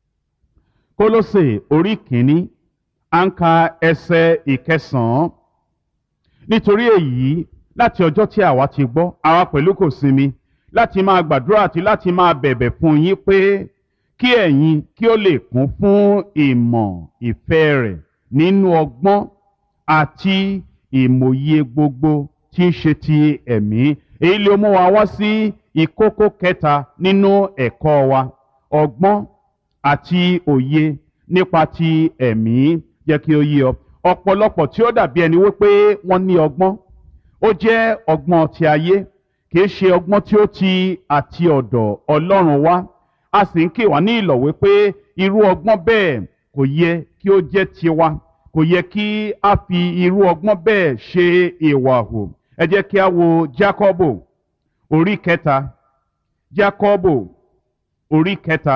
Speaker 1: Kólósè orí kìíní, à ń ka ẹsẹ̀ ìkẹsàn-án. Nítorí èyí, láti ọjọ́ tí àwa ti gbọ́, àwa pẹ̀lú kò sinmi láti máa gbàdúrà àti láti máa bẹ̀bẹ̀ fún yín pé kí ẹ̀yin kí ó lè kún fún ìmọ̀ ìfẹ́ rẹ̀ nínú ọgbọ́n àti ìmòye gbogbo tí ń ṣe ti ẹ̀mí. Èyí ló mú wa wá sí ìkókó kẹta nínú ẹ̀kọ́ wa, ọgbọ́n àti òye nípa ti ẹ̀mí. Jẹ́ kí ó yé ọ, ọ̀pọ̀lọpọ̀ tí ó dàbí ẹni wípé wọ́n ní ọgbọ́n, ó jẹ́ ọgbọ́n ti ayé, kìí ṣe ọgbọ́n tí ó ti àti ọ̀dọ̀ Ọlọ́run wá. A sì ń kì wá ní ìlọ̀ wípé irú ọgbọ́n bẹ́ẹ̀ kò yẹ kí ó jẹ́ tiwa, kò yẹ kí a fi irú ọgbọ́n bẹ́ẹ̀ ṣe ìwà hù. Ẹ jẹ́ kí a wo Jákọ́bù orí kẹta, Jákọ́bù orí kẹta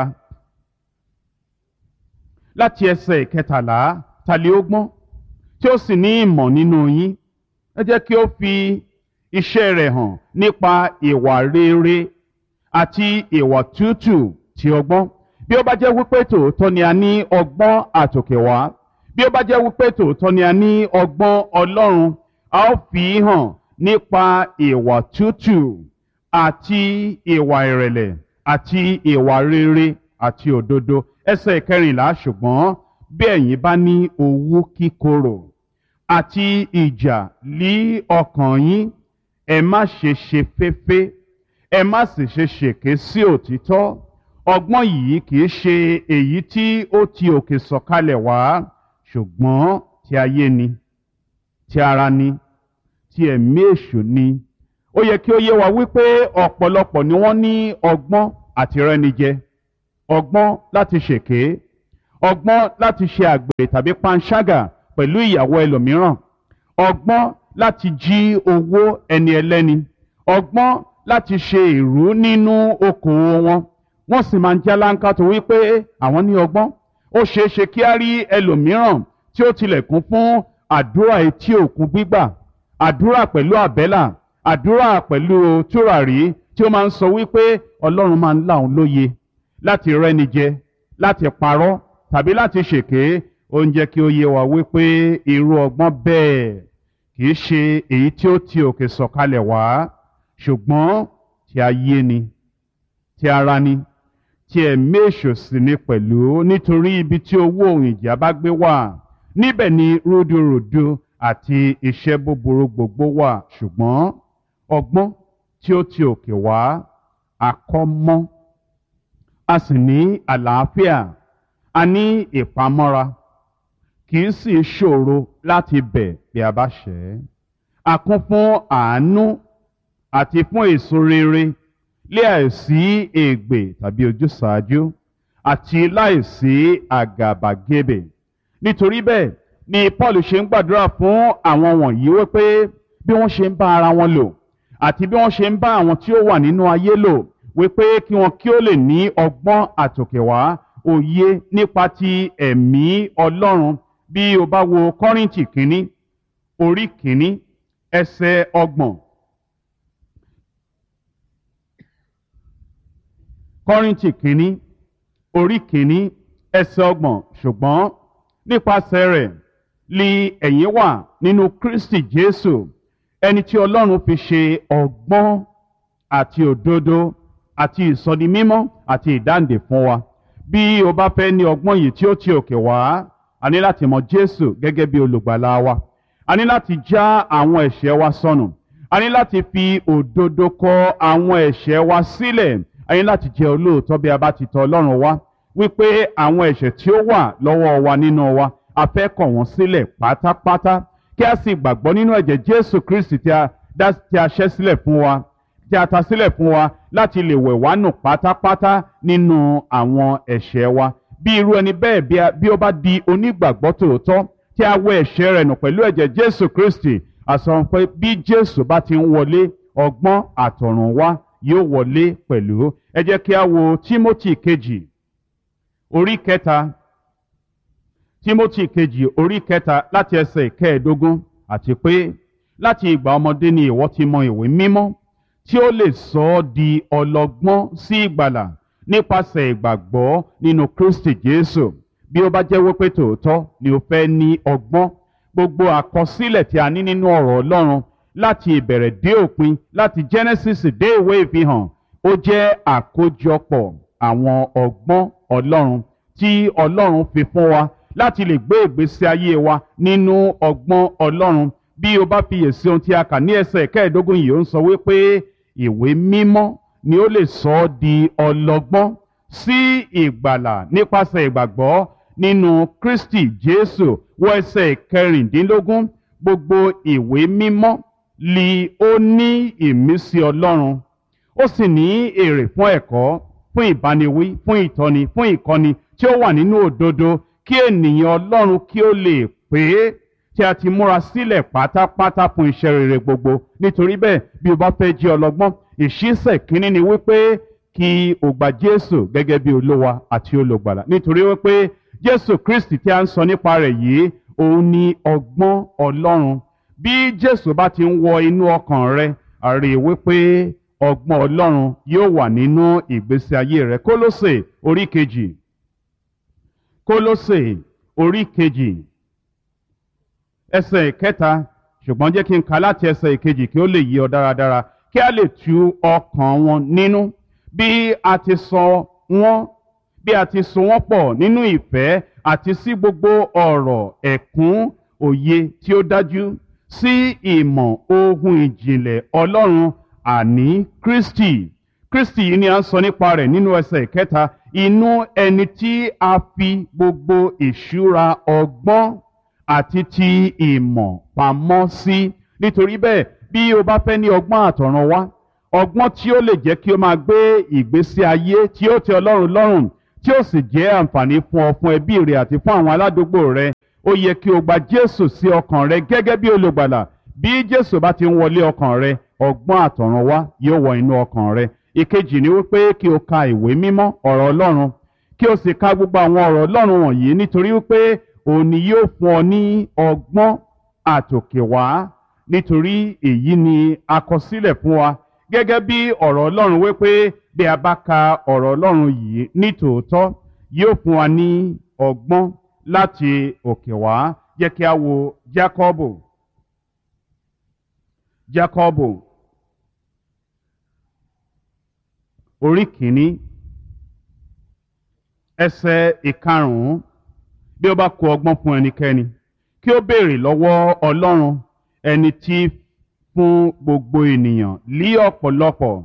Speaker 1: láti ẹsẹ̀ ìkẹtàlá. Ta lè ó gbọ́n tí ó sì ní ìmọ̀ nínú yín? Ẹ jẹ́ kí ó fi iṣẹ́ rẹ̀ hàn nípa ìwà rere àti ìwà tútù ti ọgbọ́n. Bí ó bá jẹ́ wípé tòótọ́ ni a ní ọgbọ́n àtòkèwá, bí ó bá jẹ́ wípé tòótọ́ ni a ní ọgbọ́n Ọlọ́run, a ó fi hàn nípa ìwà tútù àti ìwà ìrẹ̀lẹ̀ àti ìwà rere àti òdodo. Ẹsẹ̀ ìkẹrìnlá, ṣùgbọ́n bí ẹ̀yin bá ní owú kíkorò àti ìjà lí ọkàn yín, ẹ má ṣe ṣe féfé, ẹ má sì ṣe ṣèké sí òtítọ́. Ọgbọ́n yìí kìí ṣe èyí tí ó ti òkè sọ̀kalẹ̀ wá, ṣùgbọ́n ti ayé ni, ti ara ni, ti ẹ̀mí èṣù ni. Ó yẹ kí ó yé wa wípé ọ̀pọ̀lọpọ̀ ni wọ́n ní ọgbọ́n àti rẹ́nijẹ, ọgbọ́n láti ṣèké, ọgbọ́n láti ṣe àgbèrè tàbí panṣágà pẹ̀lú ìyàwó ẹlòmíràn, ọgbọ́n láti jí owó ẹni ẹlẹ́ni, ọgbọ́n láti ṣe ìrú nínú okòwò wọn. Wọ́n sì máa ń jáláńká tó wípé àwọn ní ọgbọ́n. Ó ṣeé ṣe kí á rí ẹlòmíràn tí ó tilẹ̀ kún fún àdúrà etí òkun gbígbà, àdúrà pẹ̀lú àbẹ́là, àdúrà pẹ̀lú tùràrí, tí ó máa ń sọ wípé Ọlọ́run máa ń là òun lóye láti rẹ́ni jẹ, láti parọ́ tàbí láti ṣèké. Ó ń jẹ́ kí ó yé wa wípé irú ọgbọ́n bẹ́ẹ̀ kì í ṣe èyí tí ó ti òkè sọ̀kalẹ̀ wá, ṣùgbọ́n tí ayé ni, tí ara ni, tí ẹ̀mí èṣù sì ni pẹ̀lú. Nítorí ibi tí owó òun ìjà bá gbé wà, níbẹ̀ ni rúdurùdu àti iṣẹ́ búburú gbogbo wà. Ṣùgbọ́n ọgbọ́n tí ó ti òkè wá àkọ́mọ́, a sì ní àlàáfíà, a ní ìpamọ́ra, kì í sì ṣòro láti bẹ̀ bí a bá ṣẹ̀. A kún fún àánú àti fún èso rere, láìsí ègbè tàbí ojúsàájú, àti láìsí àgàbàgebè. Nítorí bẹ́ẹ̀ ni Paul ṣe ń gbàdúrà fún àwọn wọ̀nyí wípé bí wọ́n ṣe ń bá ara wọn lò àti bí wọ́n ṣe ń bá àwọn tí ó wà nínú ayé lò, wípé kí wọn kí ó lè ní ọgbọ́n àtòkèwá, òye nípa ti ẹ̀mí Ọlọ́run. Bí o bá wo Kọ́ríńtì kínní orí kínní ẹsẹ̀ ọgbọ̀n, Kọ́ríńtì kínní orí kínní ẹsẹ̀ ọgbọ̀n, ṣùgbọ́n nípasẹ̀ rẹ̀ li ẹ̀yin wà nínú Kristi Jésù, ẹni tí Ọlọ́run fi ṣe ọgbọ́n àti òdodo àti ìsọdimímọ́ àti ìdáǹdè fún wa. Bí o bá fẹ́ ní ọgbọ́n yìí tí ó ti òkè wá, a ní láti mọ Jésù gẹ́gẹ́ bí olùgbàlà wa. A ní láti já àwọn ẹ̀ṣẹ̀ wa sọnù. A ní láti fi òdodo kọ àwọn ẹ̀ṣẹ̀ wa sílẹ̀. A ní láti jẹ́ olóòótọ́ bí a bá ti tọ̀ Ọlọ́run wá, wípé àwọn ẹ̀ṣẹ̀ tí ó wà lọ́wọ́ wa nínú wa, a fẹ́ kọ̀ wọ́n sílẹ̀ pátápátá, kí a sì gbàgbọ́ nínú ẹ̀jẹ̀ Jésù Kristi tí a dá tí a ṣẹ́ sílẹ̀ fún wa, tí a ta sílẹ̀ fún wa láti lè wẹ̀ wá nù pátápátá nínú àwọn ẹ̀ṣẹ̀ wa. Bí irú ẹni bẹ́ẹ̀ bí ó bá di onígbàgbọ́ tòótọ́ tí a wẹ̀ ẹ̀ṣẹ̀ rẹ̀ nù pẹ̀lú ẹ̀jẹ̀ Jésù Kristi, a sọ pé bí Jésù bá ti ń wọlé, ọgbọ́n àtọ̀run wá yóò wọlé pẹ̀lú. Ẹ jẹ́ kí a wo Tímótì kejì orí kẹta, Tímótì kejì orí kẹta láti ẹsẹ̀ kẹẹ̀ẹ́dógún. Àti pé láti ìgbà ọmọdé ni ìwọ ti mọ ìwé mímọ́ tí ó lè sọ ọ́ di ọlọ́gbọ́n sí ìgbàlà nípasẹ̀ ìgbàgbọ́ nínú Kristi Jésù. Bí ó bá jẹ́ wípé tòótọ́ ni o fẹ́ ní ọgbọ́n, gbogbo àkọsílẹ̀ tí a ní nínú ọ̀rọ̀ Ọlọ́run láti ìbẹ̀rẹ̀ dé òpin, láti Genesis dé ìwé ìfihàn, ó jẹ́ àkójọpọ̀ àwọn ọgbọ́n Ọlọ́run tí Ọlọ́run fi fún wa láti lè gbé ìgbésí ayé wa nínú ọgbọ́n Ọlọ́run. Bí o bá fiyèsí ohun tí a kà ní ẹsẹ̀ kẹẹ̀ẹ́dógún yìí, ó ń sọ wípé ìwé mímọ́ ni ó lè sọ ọ́ di ọlọ́gbọ́n sí ìgbàlà nípasẹ̀ ìgbàgbọ́ nínú Kristi Jésù. Wọ ẹsẹ̀ kẹrìndínlógún, gbogbo ìwé mímọ́ li ó ní ìmísí Ọlọ́run, ó sì ní èrè fún ẹ̀kọ́, fún ìbániwí, fún ìtọ́ni, fún ìkọ́ni tí ó wà nínú òdodo, kí ènìyàn Ọlọ́run kí ó lè pé tí a ti múra sílẹ̀ pátápátá fún iṣẹ́ rere gbogbo. Nítorí bẹ́ẹ̀, bí o bá fẹ́ jẹ́ ọlọ́gbọ́n, ìṣísẹ̀ kínní ni wípé kí o gba Jésù gẹ́gẹ́ bí Olúwa àti olùgbàlà. Nítorí wípé Jésù Kristi tí a ń sọ nípa rẹ̀ yìí, òun ni ọgbọ́n Ọlọ́run. Bí Jésù bá ti ń wọ inú ọkàn rẹ, a rí i wípé ọgbọ́n Ọlọ́run yóò wà nínú ìgbésí ayé rẹ. Kólósè orí kejì, Kólósè orí kejì ẹsẹ̀ ìkẹta, ṣùgbọ́n jẹ́ kí n kà láti ẹsẹ̀ ìkejì kí ó lè yé ọ dáradára, kí a lè tu ọkàn wọn nínú bí a ti sọ wọ́n bí a ti so wọ́n pọ̀ nínú ìfẹ́ àti sí gbogbo ọ̀rọ̀ ẹ̀kún òye tí ó dájú, sí ìmọ̀ ohun ìjìnlẹ̀ Ọlọ́run, àní Kristi. Kristi yìí ni a ń sọ nípa rẹ̀ nínú ẹsẹ̀ ìkẹta, inú ẹni tí a fi gbogbo ìṣúra ọgbọ́n àti ti ìmọ̀ pamọ́ sí. Nítorí bẹ́ẹ̀, bí o bá fẹ́ ní ọgbọ́n àtọ̀run wá, ọgbọ́n tí ó lè jẹ́ kí o máa gbé ìgbésí ayé tí ó tẹ́ Ọlọ́run lọ́rùn tí ó sì jẹ́ àǹfààní fún ọ fún ẹbí rẹ àti fún àwọn aládùúgbò rẹ. Ó yẹ kí o gba Jésù sí ọkàn rẹ gẹ́gẹ́ bí olùgbàlà. Bí Jésù bá ti ń wọlé ọkàn rẹ, ọgbọ́n àtọ̀runwá yóò wọ inú ọkàn rẹ. Ìkejì ni wípé kí o ka ìwé mímọ́ ọ̀rọ̀ Ọlọ́run, kí o sì ka gbogbo àwọn ọ̀rọ̀ Ọlọ́run wọ̀nyí, nítorí wípé òun ni yóò fún ọ ní ọgbọ́n àtòkèwá, nítorí èyí ni a kọ sílẹ̀ fún wa gẹ́gẹ́ bí ọ̀rọ̀ Ọlọ́run wípé bí a bá ka ọ̀rọ̀ Ọlọ́run yìí ní tòótọ́ yóò fún wa ní ọgbọ́n láti òkè wá. Jẹ́ kí a wo Jákọ́bù. Jákọ́bù orí kìíní ẹsẹ̀ ìkarùn-ún. Bí ó bá kù ọgbọ́n fún ẹnikẹ́ni, kí ó béèrè lọ́wọ́ Ọlọ́run, ẹni tí fún gbogbo ènìyàn lí ọ̀pọ̀lọpọ̀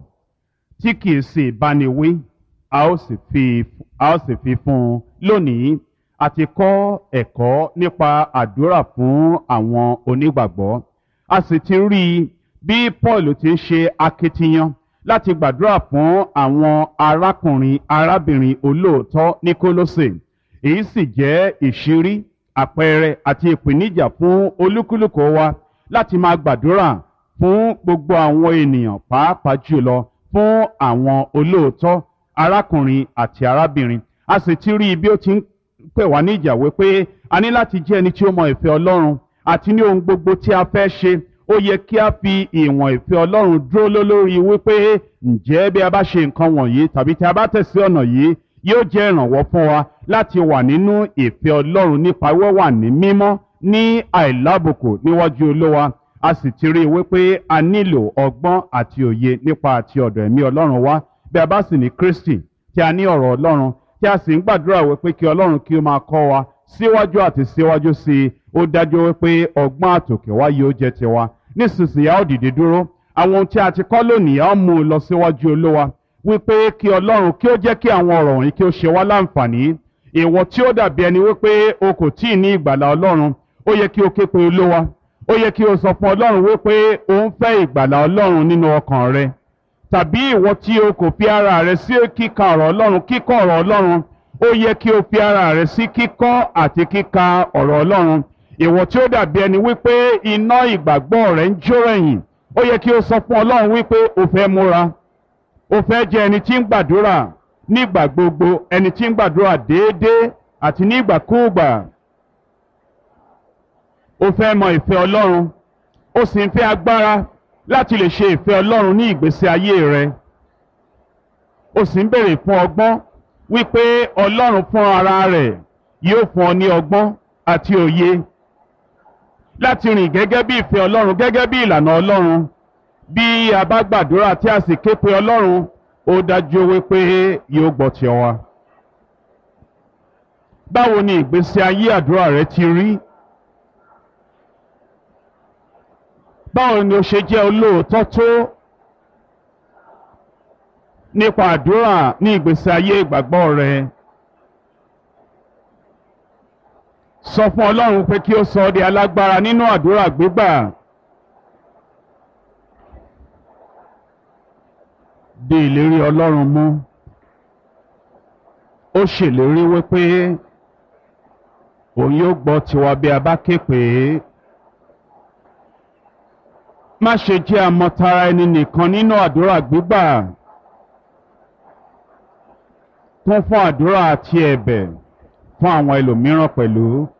Speaker 1: tí kìí sì báni wí, a ó sì fi a ó sì fi fún un. Lónìí a ti kọ́ ẹ̀kọ́ nípa àdúrà fún àwọn onígbàgbọ́. A sì ti rí i bí Paul ti ń ṣe akitiyan láti gbàdúrà fún àwọn arákùnrin arábìnrin olóòótọ́ ní Kólósè. Èyí sì jẹ́ ìṣírí, àpẹẹrẹ àti ìpèníjà fún olúkúlùkù wa láti máa gbàdúrà fún gbogbo àwọn ènìyàn, pàápàá jùlọ fún àwọn olóòótọ́ arákùnrin àti arábìnrin. A sì ti rí i bí ó ti ń pè wá ní ìjà wípé a ní láti jẹ́ ẹni tí ó mọ ìfẹ́ Ọlọ́run, àti ní ohun gbogbo tí a fẹ́ ṣe ó yẹ kí a fi ìwọ̀n ìfẹ́ Ọlọ́run dúró lórí wípé ǹjẹ́ bí a bá ṣe nǹkan wọ̀nyí tàbí tí a bá tẹ̀sí ọ̀nà yìí yóò jẹ́ ìrànwọ́ fún wa láti wà nínú ìfẹ́ Ọlọ́run nípa wíwà ní mímọ́ ní àìlábùkù níwájú Olúwa. A sì ti rí i wípé a nílò ọgbọ́n àti òye nípa àti ọ̀dọ̀ ẹ̀mí Ọlọ́run wá. Bí a bá sì ní Kristi, tí a ní ọ̀rọ̀ Ọlọ́run, tí a sì ń gbàdúrà wípé kí Ọlọ́run kí ó máa kọ́ wa síwájú àti síwájú sí i, ó dájú wípé ọgbọ́n àtòkè wá yóò jẹ́ tiwa. Nísinsìnyí a ó dìde dúró. Àwọn ohun tí a ti kọ́ lónìí a ó mú un lọ síwájú Olúwa wípé kí Ọlọ́run kí ó jẹ́ kí àwọn ọ̀rọ̀ wọ̀nyí kí ó ṣe wá láǹfààní. Ìwọ tí ó dàbí ẹni wípé o kò tíì ní ìgbàlà Ọlọ́run, ó yẹ kí o ké pe Olúwa. Ó yẹ kí o sọ fún Ọlọ́run wípé o ń fẹ́ ìgbàlà Ọlọ́run nínú ọkàn rẹ. Tàbí ìwọ tí o kò fi ara rẹ sí kíka ọ̀rọ̀ Ọlọ́run, kíkọ́ ọ̀rọ̀ Ọlọ́run, ó yẹ kí o fi ara rẹ sí kíkọ́ àti kíka ọ̀rọ̀ Ọlọ́run. Ìwọ tí ó dàbí ẹni wípé iná ìgbàgbọ́ rẹ ń jó rẹ̀yìn, ó yẹ kí o sọ fún Ọlọ́run wípé o fẹ́ múra, o fẹ́ jẹ́ ẹni tí ń gbàdúrà nígbà gbogbo, ẹni tí ń gbàdúrà déédéé àti nígbàkúùgbà. O fẹ́ mọ ìfẹ́ Ọlọ́run, o sì ń fẹ́ agbára láti lè ṣe ìfẹ́ Ọlọ́run ní ìgbésí ayé rẹ. O sì ń béèrè fún ọgbọ́n wípé Ọlọ́run fún ara rẹ̀ yóò fún ọ ní ọgbọ́n àti òye láti rìn gẹ́gẹ́ bí ìfẹ́ Ọlọ́run, gẹ́gẹ́ bí ìlànà Ọlọ́run. Bí a bá gbàdúrà tí a sì ké pe Ọlọ́run, ó dájú wípé yóò gbọ́ ti wa. Báwo ni ìgbésí ayé àdúrà rẹ ti rí? Báwo ni o ṣe jẹ́ olóòótọ́ tó nípa àdúrà ní ìgbésí ayé ìgbàgbọ́ rẹ? Sọ fún Ọlọ́run pé kí ó sọ ọ́ di alágbára nínú àdúrà gbígbà. Di ìlérí Ọlọ́run mú. Ó ṣèlérí wípé òun yóò gbọ́ tiwa bí a bá ké pè é. Má ṣe jẹ́ àmọ̀tara ẹni nìkan nínú àdúrà gbígbà. Kún fún àdúrà àti ẹ̀bẹ̀ fún àwọn ẹlòmíràn pẹ̀lú.